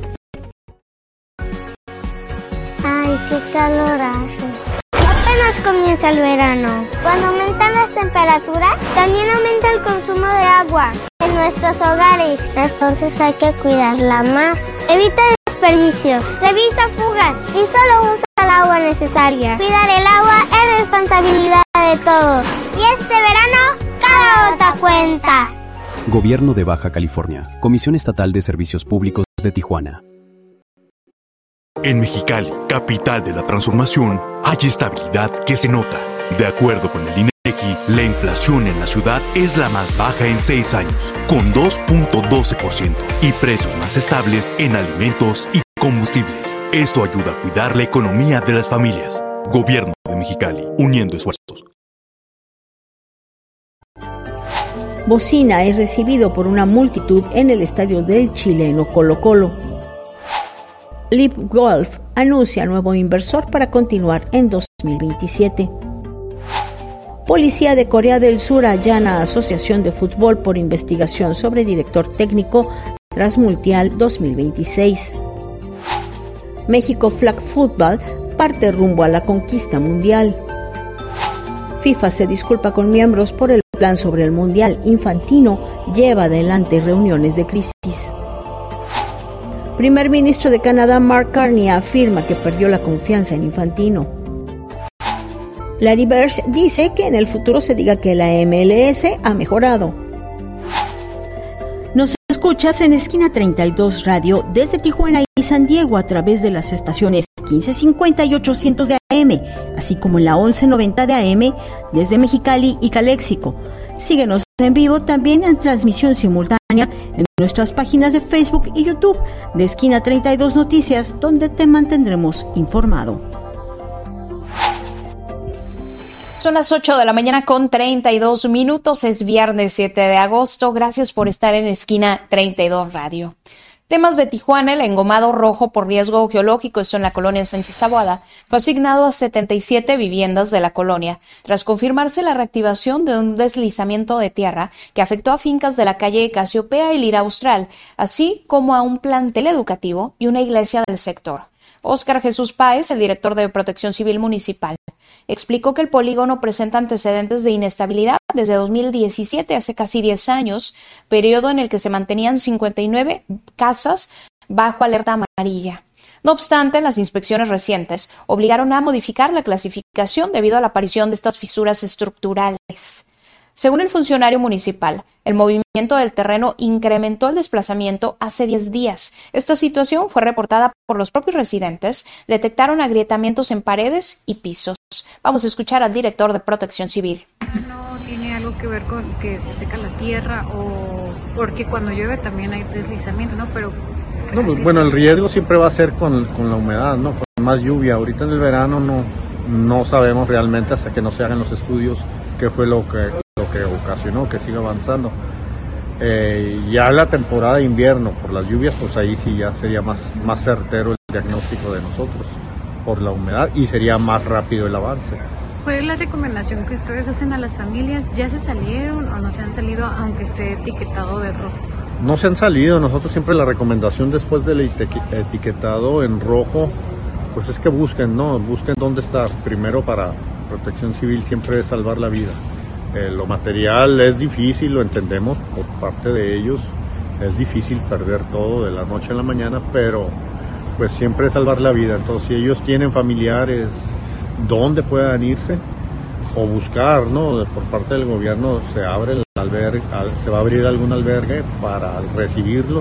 S3: Ay, qué calor hace. Apenas comienza el verano. Cuando aumentan las temperaturas, también aumenta el consumo de agua en nuestros hogares. Entonces hay que cuidarla más. Evita desperdicios, revisa fugas y solo usa el agua necesaria. Cuidar el agua es responsabilidad de todos. Y este verano, cada gota cuenta.
S4: Gobierno de Baja California. Comisión Estatal de Servicios Públicos de Tijuana.
S5: En Mexicali, capital de la transformación, hay estabilidad que se nota. De acuerdo con el INEGI, la inflación en la ciudad es la más baja en seis años, con dos punto doce por ciento, y precios más estables en alimentos y combustibles. Esto ayuda a cuidar la economía de las familias. Gobierno de Mexicali, uniendo esfuerzos.
S6: Bocina es recibido por una multitud en el estadio del chileno Colo-Colo. Live Golf anuncia nuevo inversor para continuar en dos mil veintisiete. Policía de Corea del Sur allana a Asociación de Fútbol por investigación sobre director técnico tras Mundial dos mil veintiséis. México Flag Football parte rumbo a la conquista mundial. FIFA se disculpa con miembros por el plan sobre el Mundial. Infantino lleva adelante reuniones de crisis. Primer ministro de Canadá Mark Carney afirma que perdió la confianza en Infantino. Larry Bird dice que en el futuro se diga que la M L S ha mejorado. Nos escuchas en Esquina treinta y dos Radio desde Tijuana y San Diego a través de las estaciones quince cincuenta y ochocientos de A M, así como en la once noventa de A M desde Mexicali y Caléxico. Síguenos en vivo también en transmisión simultánea en nuestras páginas de Facebook y YouTube de Esquina treinta y dos Noticias, donde te mantendremos informado.
S1: Son las ocho de la mañana con treinta y dos minutos, es viernes siete de agosto. Gracias por estar en Esquina treinta y dos Radio. Temas de Tijuana, el engomado rojo por riesgo geológico, esto en la colonia Sánchez Taboada, fue asignado a setenta y siete viviendas de la colonia, tras confirmarse la reactivación de un deslizamiento de tierra que afectó a fincas de la calle Casiopea y Lira Austral, así como a un plantel educativo y una iglesia del sector. Óscar Jesús Páez, el director de Protección Civil Municipal, explicó que el polígono presenta antecedentes de inestabilidad desde dos mil diecisiete, hace casi diez años, periodo en el que se mantenían cincuenta y nueve casas bajo alerta amarilla. No obstante, las inspecciones recientes obligaron a modificar la clasificación debido a la aparición de estas fisuras estructurales. Según el funcionario municipal, el movimiento del terreno incrementó el desplazamiento hace diez días. Esta situación fue reportada por los propios residentes. Detectaron agrietamientos en paredes y pisos. Vamos a escuchar al director de Protección Civil.
S7: ¿No tiene algo que ver con que se seca la tierra o porque cuando llueve también hay deslizamiento, no? Pero
S22: no, pues, bueno, el riesgo siempre va a ser con, con la humedad, ¿no? Con más lluvia. Ahorita en el verano no, no sabemos realmente hasta que no se hagan los estudios qué fue lo que, lo que ocasionó que siga avanzando. Eh, ya la temporada de invierno, por las lluvias, pues ahí sí ya sería más, más certero el diagnóstico de nosotros por la humedad y sería más rápido el avance.
S7: ¿Cuál es la recomendación que ustedes hacen a las familias? ¿Ya se salieron o no se han salido aunque esté etiquetado de rojo?
S22: No se han salido. Nosotros siempre la recomendación después del etiquetado en rojo, pues es que busquen, ¿no? Busquen dónde estar. Primero, para Protección Civil siempre es salvar la vida. Eh, lo material es difícil, lo entendemos por parte de ellos. Es difícil perder todo de la noche a la mañana, pero pues siempre es salvar la vida. Entonces, si ellos tienen familiares donde puedan irse o buscar, ¿no? Por parte del gobierno se abre el albergue, se va a abrir algún albergue para recibirlos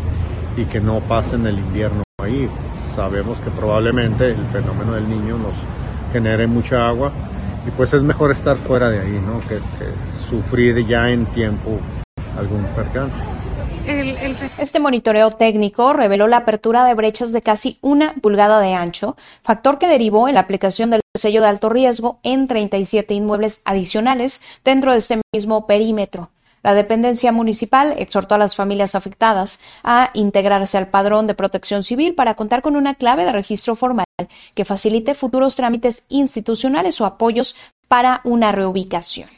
S22: y que no pasen el invierno ahí. Sabemos que probablemente el fenómeno del Niño nos genere mucha agua y pues es mejor estar fuera de ahí, ¿no? Que, que sufrir ya en tiempo algún percance.
S1: El, el... Este monitoreo técnico reveló la apertura de brechas de casi una pulgada de ancho, factor que derivó en la aplicación del sello de alto riesgo en treinta y siete inmuebles adicionales dentro de este mismo perímetro. La dependencia municipal exhortó a las familias afectadas a integrarse al padrón de Protección Civil para contar con una clave de registro formal que facilite futuros trámites institucionales o apoyos para una reubicación.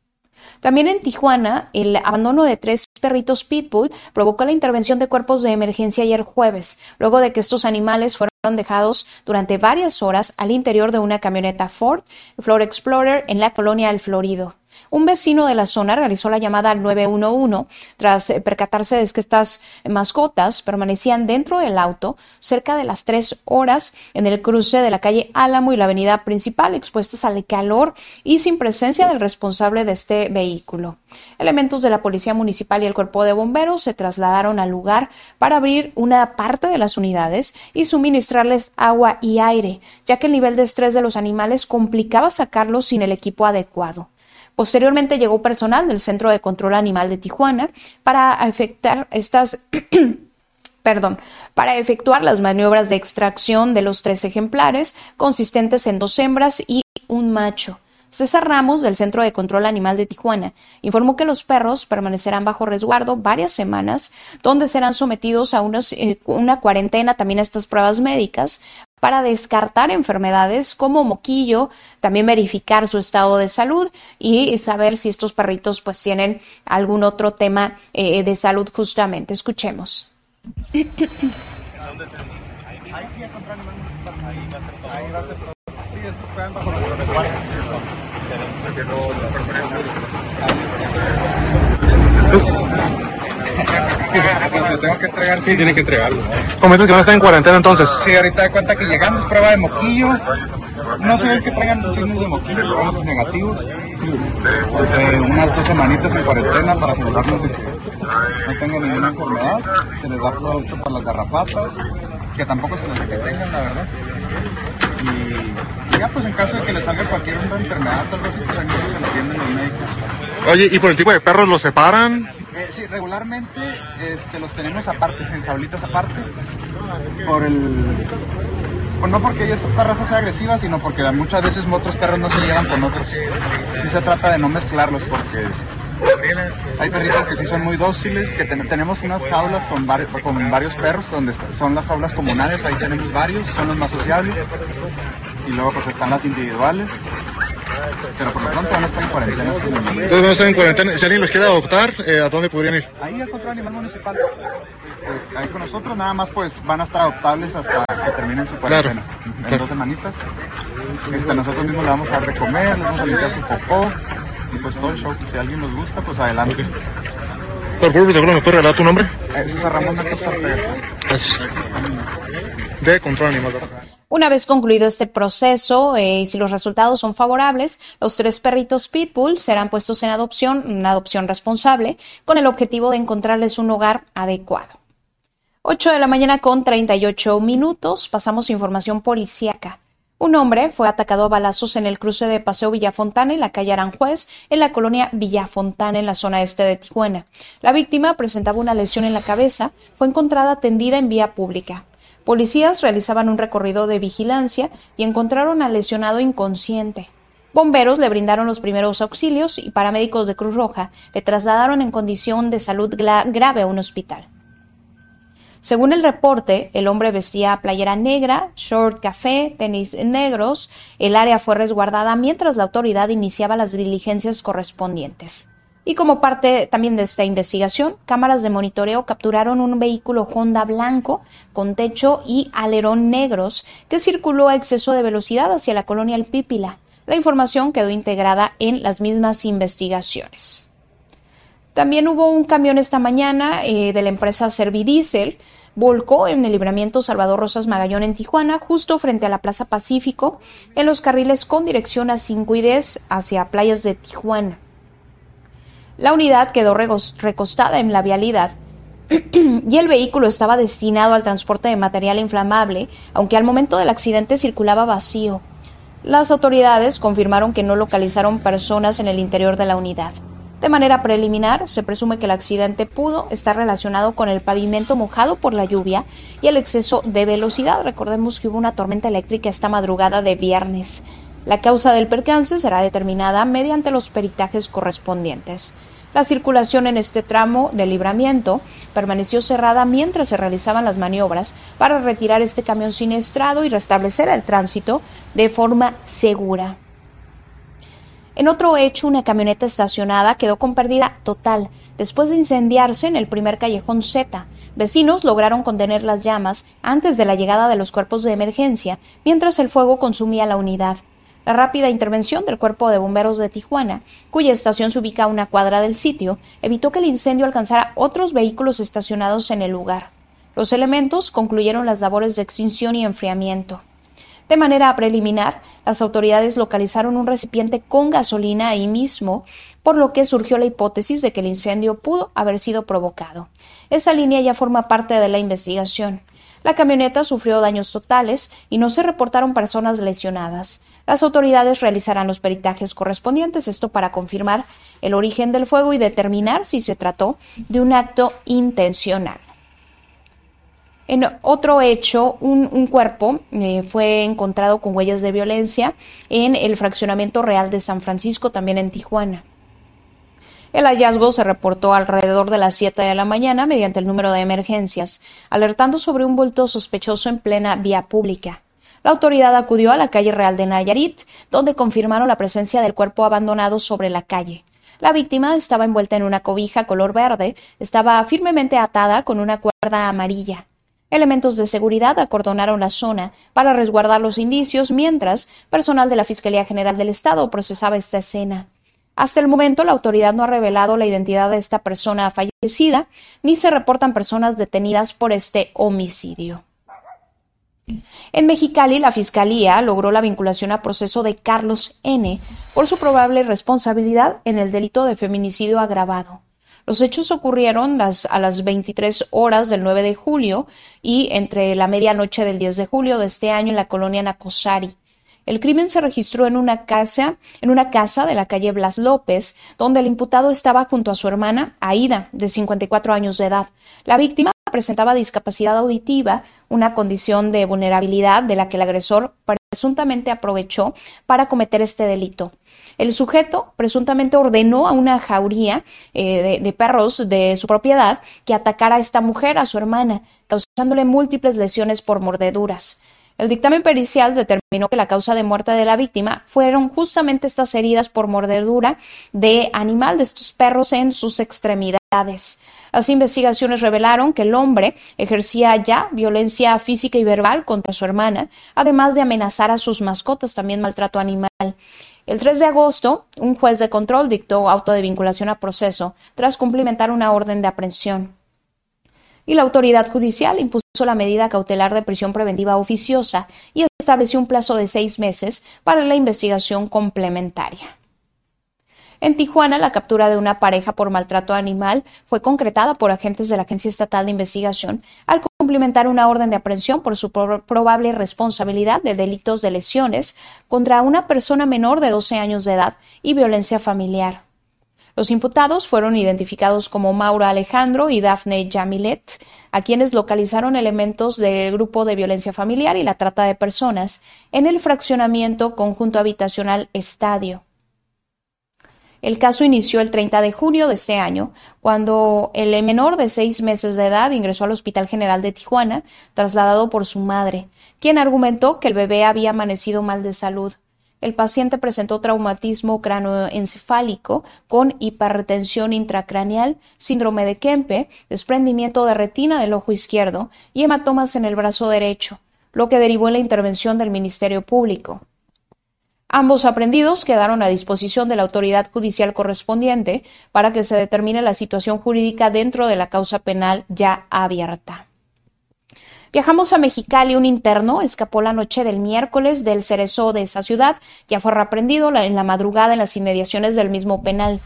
S1: También en Tijuana, el abandono de tres perritos pitbull provocó la intervención de cuerpos de emergencia ayer jueves, luego de que estos animales fueron dejados durante varias horas al interior de una camioneta Ford Ford Explorer en la colonia El Florido. Un vecino de la zona realizó la llamada al nueve uno uno tras percatarse de que estas mascotas permanecían dentro del auto cerca de las tres horas en el cruce de la calle Álamo y la avenida principal, expuestas al calor y sin presencia del responsable de este vehículo. Elementos de la Policía Municipal y el Cuerpo de Bomberos se trasladaron al lugar para abrir una parte de las unidades y suministrarles agua y aire, ya que el nivel de estrés de los animales complicaba sacarlos sin el equipo adecuado. Posteriormente llegó personal del Centro de Control Animal de Tijuana para efectuar estas, perdón, para efectuar las maniobras de extracción de los tres ejemplares, consistentes en dos hembras y un macho. César Ramos, del Centro de Control Animal de Tijuana, informó que los perros permanecerán bajo resguardo varias semanas, donde serán sometidos a unos, eh, una cuarentena, también a estas pruebas médicas, para descartar enfermedades como moquillo, también verificar su estado de salud y saber si estos perritos pues tienen algún otro tema eh, de salud justamente. Escuchemos.
S23: Lo tengo que entregar.
S24: Sí, tiene que entregarlo. ¿Comentas que van a estar en cuarentena entonces?
S23: Sí, ahorita de cuenta que llegamos, prueba de moquillo. No se ve que traigan signos de moquillo, pero negativos. Eh, unas dos semanitas en cuarentena para asegurarnos de que no tengan ninguna enfermedad. Se les da producto para las garrapatas, que tampoco se les ve que tengan, la verdad. Y ya, pues en caso de que les salga cualquier enfermedad, tal vez pues ahí mismo se lo atienden los médicos.
S24: Oye, ¿y por el tipo de perros los separan?
S23: Eh, sí, regularmente este, los tenemos aparte, en jaulitas aparte, por el, Pues no porque esta raza sea agresiva, sino porque muchas veces otros perros no se llevan con otros. Sí se trata de no mezclarlos porque hay perritos que sí son muy dóciles, que ten- tenemos unas jaulas con, vari- con varios perros, donde est- son las jaulas comunales, ahí tenemos varios, son los más sociables. Y luego pues están las individuales. Pero por lo pronto van a estar en cuarentena.
S24: Entonces van a estar en cuarentena. Si alguien los quiere adoptar, eh, ¿a dónde podrían ir?
S23: Ahí a Control Animal Municipal. Este, ahí con nosotros nada más pues van a estar adoptables hasta que terminen su cuarentena.
S24: Claro,
S23: en
S24: claro.
S23: dos semanitas. Este, nosotros mismos le vamos a dar de comer, les vamos a limpiar su popó. Y pues todo el show. Si a alguien nos gusta, pues adelante.
S24: Por favor, ¿me puedes regalar tu nombre?
S23: Eh, César Ramón Acosta Ortega.
S24: Gracias. De Control Animal.
S1: Una vez concluido este proceso, eh, y si los resultados son favorables, los tres perritos Pitbull serán puestos en adopción, una adopción responsable, con el objetivo de encontrarles un hogar adecuado. ocho de la mañana con treinta y ocho minutos, pasamos a información policíaca. Un hombre fue atacado a balazos en el cruce de Paseo Villafontana y la calle Aranjuez, en la colonia Villafontana, en la zona este de Tijuana. La víctima presentaba una lesión en la cabeza, fue encontrada tendida en vía pública. Policías realizaban un recorrido de vigilancia y encontraron al lesionado inconsciente. Bomberos le brindaron los primeros auxilios y paramédicos de Cruz Roja le trasladaron en condición de salud grave a un hospital. Según el reporte, el hombre vestía playera negra, short café, tenis negros. El área fue resguardada mientras la autoridad iniciaba las diligencias correspondientes. Y como parte también de esta investigación, cámaras de monitoreo capturaron un vehículo Honda blanco con techo y alerón negros que circuló a exceso de velocidad hacia la colonia El Pípila. La información quedó integrada en las mismas investigaciones. También hubo un camión esta mañana eh, de la empresa Servidiesel, volcó en el libramiento Salvador Rosas Magallón en Tijuana, justo frente a la Plaza Pacífico, en los carriles con dirección a cinco y diez hacia playas de Tijuana. La unidad quedó recostada en la vialidad y el vehículo estaba destinado al transporte de material inflamable, aunque al momento del accidente circulaba vacío. Las autoridades confirmaron que no localizaron personas en el interior de la unidad. De manera preliminar, se presume que el accidente pudo estar relacionado con el pavimento mojado por la lluvia y el exceso de velocidad. Recordemos que hubo una tormenta eléctrica esta madrugada de viernes. La causa del percance será determinada mediante los peritajes correspondientes. La circulación en este tramo de libramiento permaneció cerrada mientras se realizaban las maniobras para retirar este camión siniestrado y restablecer el tránsito de forma segura. En otro hecho, una camioneta estacionada quedó con pérdida total después de incendiarse en el primer callejón Z. Vecinos lograron contener las llamas antes de la llegada de los cuerpos de emergencia, mientras el fuego consumía la unidad. La rápida intervención del Cuerpo de Bomberos de Tijuana, cuya estación se ubica a una cuadra del sitio, evitó que el incendio alcanzara otros vehículos estacionados en el lugar. Los elementos concluyeron las labores de extinción y enfriamiento. De manera preliminar, las autoridades localizaron un recipiente con gasolina ahí mismo, por lo que surgió la hipótesis de que el incendio pudo haber sido provocado. Esa línea ya forma parte de la investigación. La camioneta sufrió daños totales y no se reportaron personas lesionadas. Las autoridades realizarán los peritajes correspondientes, esto para confirmar el origen del fuego y determinar si se trató de un acto intencional. En otro hecho, un, un cuerpo eh, fue encontrado con huellas de violencia en el fraccionamiento Real de San Francisco, también en Tijuana. El hallazgo se reportó alrededor de las siete de la mañana mediante el número de emergencias, alertando sobre un bulto sospechoso en plena vía pública. La autoridad acudió a la calle Real de Nayarit, donde confirmaron la presencia del cuerpo abandonado sobre la calle. La víctima estaba envuelta en una cobija color verde, estaba firmemente atada con una cuerda amarilla. Elementos de seguridad acordonaron la zona para resguardar los indicios, mientras personal de la Fiscalía General del Estado procesaba esta escena. Hasta el momento, la autoridad no ha revelado la identidad de esta persona fallecida, ni se reportan personas detenidas por este homicidio. En Mexicali, la Fiscalía logró la vinculación a proceso de Carlos N. por su probable responsabilidad en el delito de feminicidio agravado. Los hechos ocurrieron las, a las veintitrés horas del nueve de julio y entre la medianoche del diez de julio de este año en la colonia Nacosari. El crimen se registró en una casa, en una casa de la calle Blas López, donde el imputado estaba junto a su hermana Aida, de cincuenta y cuatro años de edad. La víctima presentaba discapacidad auditiva, una condición de vulnerabilidad de la que el agresor presuntamente aprovechó para cometer este delito. El sujeto presuntamente ordenó a una jauría eh, de, de perros de su propiedad que atacara a esta mujer, a su hermana, causándole múltiples lesiones por mordeduras. El dictamen pericial determinó que la causa de muerte de la víctima fueron justamente estas heridas por mordedura de animal de estos perros en sus extremidades. Las investigaciones revelaron que el hombre ejercía ya violencia física y verbal contra su hermana, además de amenazar a sus mascotas, también maltrato animal. El tres de agosto, un juez de control dictó auto de vinculación a proceso tras cumplimentar una orden de aprehensión. Y la autoridad judicial impuso la medida cautelar de prisión preventiva oficiosa y estableció un plazo de seis meses para la investigación complementaria. En Tijuana, la captura de una pareja por maltrato animal fue concretada por agentes de la Agencia Estatal de Investigación al cumplimentar una orden de aprehensión por su pro- probable responsabilidad de delitos de lesiones contra una persona menor de doce años de edad y violencia familiar. Los imputados fueron identificados como Mauro Alejandro y Dafne Yamilet, a quienes localizaron elementos del grupo de violencia familiar y la trata de personas en el fraccionamiento conjunto habitacional Estadio. El caso inició el treinta de junio de este año, cuando el menor de seis meses de edad ingresó al Hospital General de Tijuana, trasladado por su madre, quien argumentó que el bebé había amanecido mal de salud. El paciente presentó traumatismo cráneoencefálico con hiperretención intracraneal, síndrome de Kempe, desprendimiento de retina del ojo izquierdo y hematomas en el brazo derecho, lo que derivó en la intervención del Ministerio Público. Ambos aprehendidos quedaron a disposición de la autoridad judicial correspondiente para que se determine la situación jurídica dentro de la causa penal ya abierta. Viajamos a Mexicali. Un interno escapó la noche del miércoles del Cerezo de esa ciudad. Ya fue reaprendido en la madrugada en las inmediaciones del mismo penal.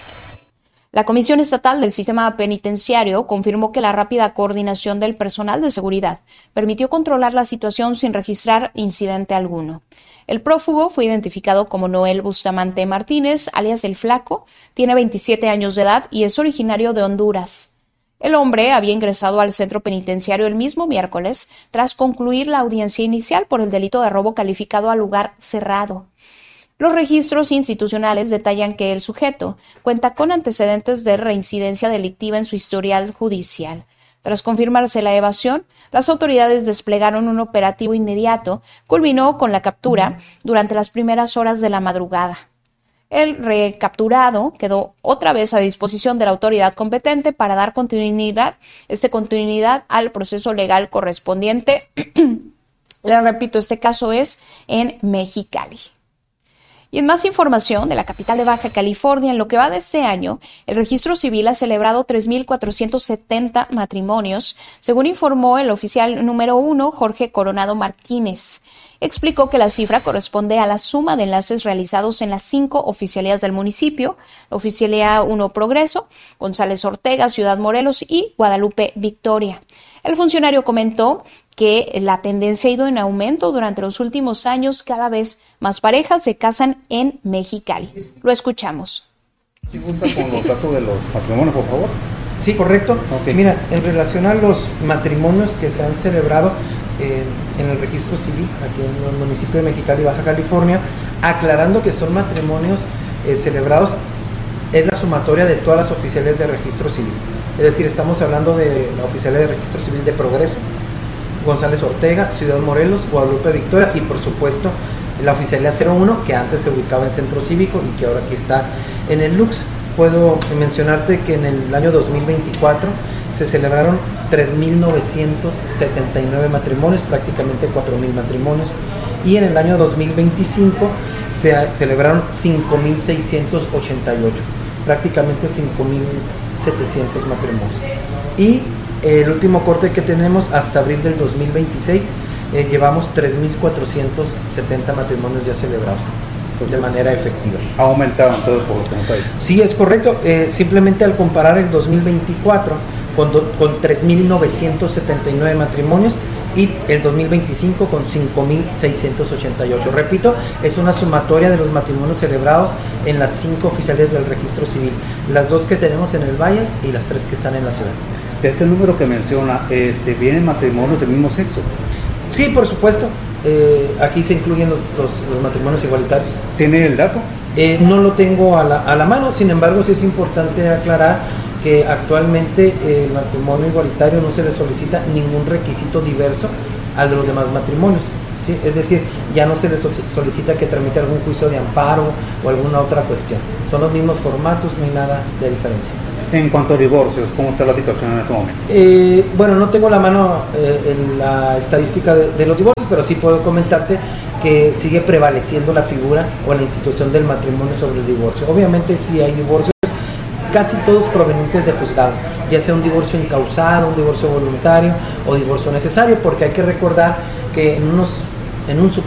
S1: La Comisión Estatal del Sistema Penitenciario confirmó que la rápida coordinación del personal de seguridad permitió controlar la situación sin registrar incidente alguno. El prófugo fue identificado como Noel Bustamante Martínez, alias El Flaco, tiene veintisiete años de edad y es originario de Honduras. El hombre había ingresado al centro penitenciario el mismo miércoles tras concluir la audiencia inicial por el delito de robo calificado a lugar cerrado. Los registros institucionales detallan que el sujeto cuenta con antecedentes de reincidencia delictiva en su historial judicial. Tras confirmarse la evasión, las autoridades desplegaron un operativo inmediato, culminó con la captura durante las primeras horas de la madrugada. El recapturado quedó otra vez a disposición de la autoridad competente para dar continuidad, este continuidad al proceso legal correspondiente. Les repito, este caso es en Mexicali. Y en más información de la capital de Baja California, en lo que va de este año, el registro civil ha celebrado tres mil cuatrocientos setenta matrimonios, según informó el oficial número uno, Jorge Coronado Martínez. Explicó que la cifra corresponde a la suma de enlaces realizados en las cinco oficialías del municipio, la Oficialía uno Progreso, González Ortega, Ciudad Morelos y Guadalupe Victoria. El funcionario comentó que la tendencia ha ido en aumento durante los últimos años. Cada vez más parejas se casan en Mexicali. Lo escuchamos.
S8: ¿Sí gusta con los datos de los matrimonios, por favor?
S9: Sí, correcto. Okay. Mira, en relación a los matrimonios que se han celebrado eh, en el registro civil aquí en el municipio de Mexicali, Baja California, aclarando que son matrimonios eh, celebrados, es la sumatoria de todas las oficiales de registro civil. Es decir, estamos hablando de la oficialía de registro civil de Progreso, González Ortega, Ciudad Morelos, Guadalupe Victoria y por supuesto la oficialía cero uno, que antes se ubicaba en Centro Cívico y que ahora aquí está en el Lux. Puedo mencionarte que en el año dos mil veinticuatro se celebraron tres mil novecientos setenta y nueve matrimonios, prácticamente cuatro mil matrimonios, y en el año dos mil veinticinco se celebraron cinco mil seiscientos ochenta y ocho, prácticamente cinco mil setecientos matrimonios. Y el último corte que tenemos hasta abril del dos mil veintiséis, eh, llevamos tres mil cuatrocientos setenta matrimonios ya celebrados de manera efectiva.
S8: ¿Ha aumentado entonces por lo que nos ha dicho?
S9: Sí, es correcto. Eh, simplemente al comparar el dos mil veinticuatro con, do, con tres mil novecientos setenta y nueve matrimonios y el dos mil veinticinco con cinco mil seiscientos ochenta y ocho. Repito, es una sumatoria de los matrimonios celebrados en las cinco oficiales del registro civil, las dos que tenemos en el Valle y las tres que están en la ciudad.
S8: De este número que menciona, este, ¿vienen matrimonios del mismo sexo?
S9: Sí, por supuesto. Eh, aquí se incluyen los, los, los matrimonios igualitarios.
S8: ¿Tiene el dato?
S9: Eh, no lo tengo a la, a la mano, sin embargo sí es importante aclarar que actualmente eh, el matrimonio igualitario no se le solicita ningún requisito diverso al de los demás matrimonios, ¿sí? Es decir, ya no se le solicita que tramite algún juicio de amparo o alguna otra cuestión. Son los mismos formatos, no hay nada de diferencia.
S8: En cuanto a divorcios, ¿cómo está la situación en este momento?
S9: Eh, bueno, no tengo la mano eh, en la estadística de, de los divorcios, pero sí puedo comentarte que sigue prevaleciendo la figura o la institución del matrimonio sobre el divorcio. Obviamente sí hay divorcios, casi todos provenientes de juzgado, ya sea un divorcio incausado, un divorcio voluntario o divorcio necesario, porque hay que recordar que en unos en un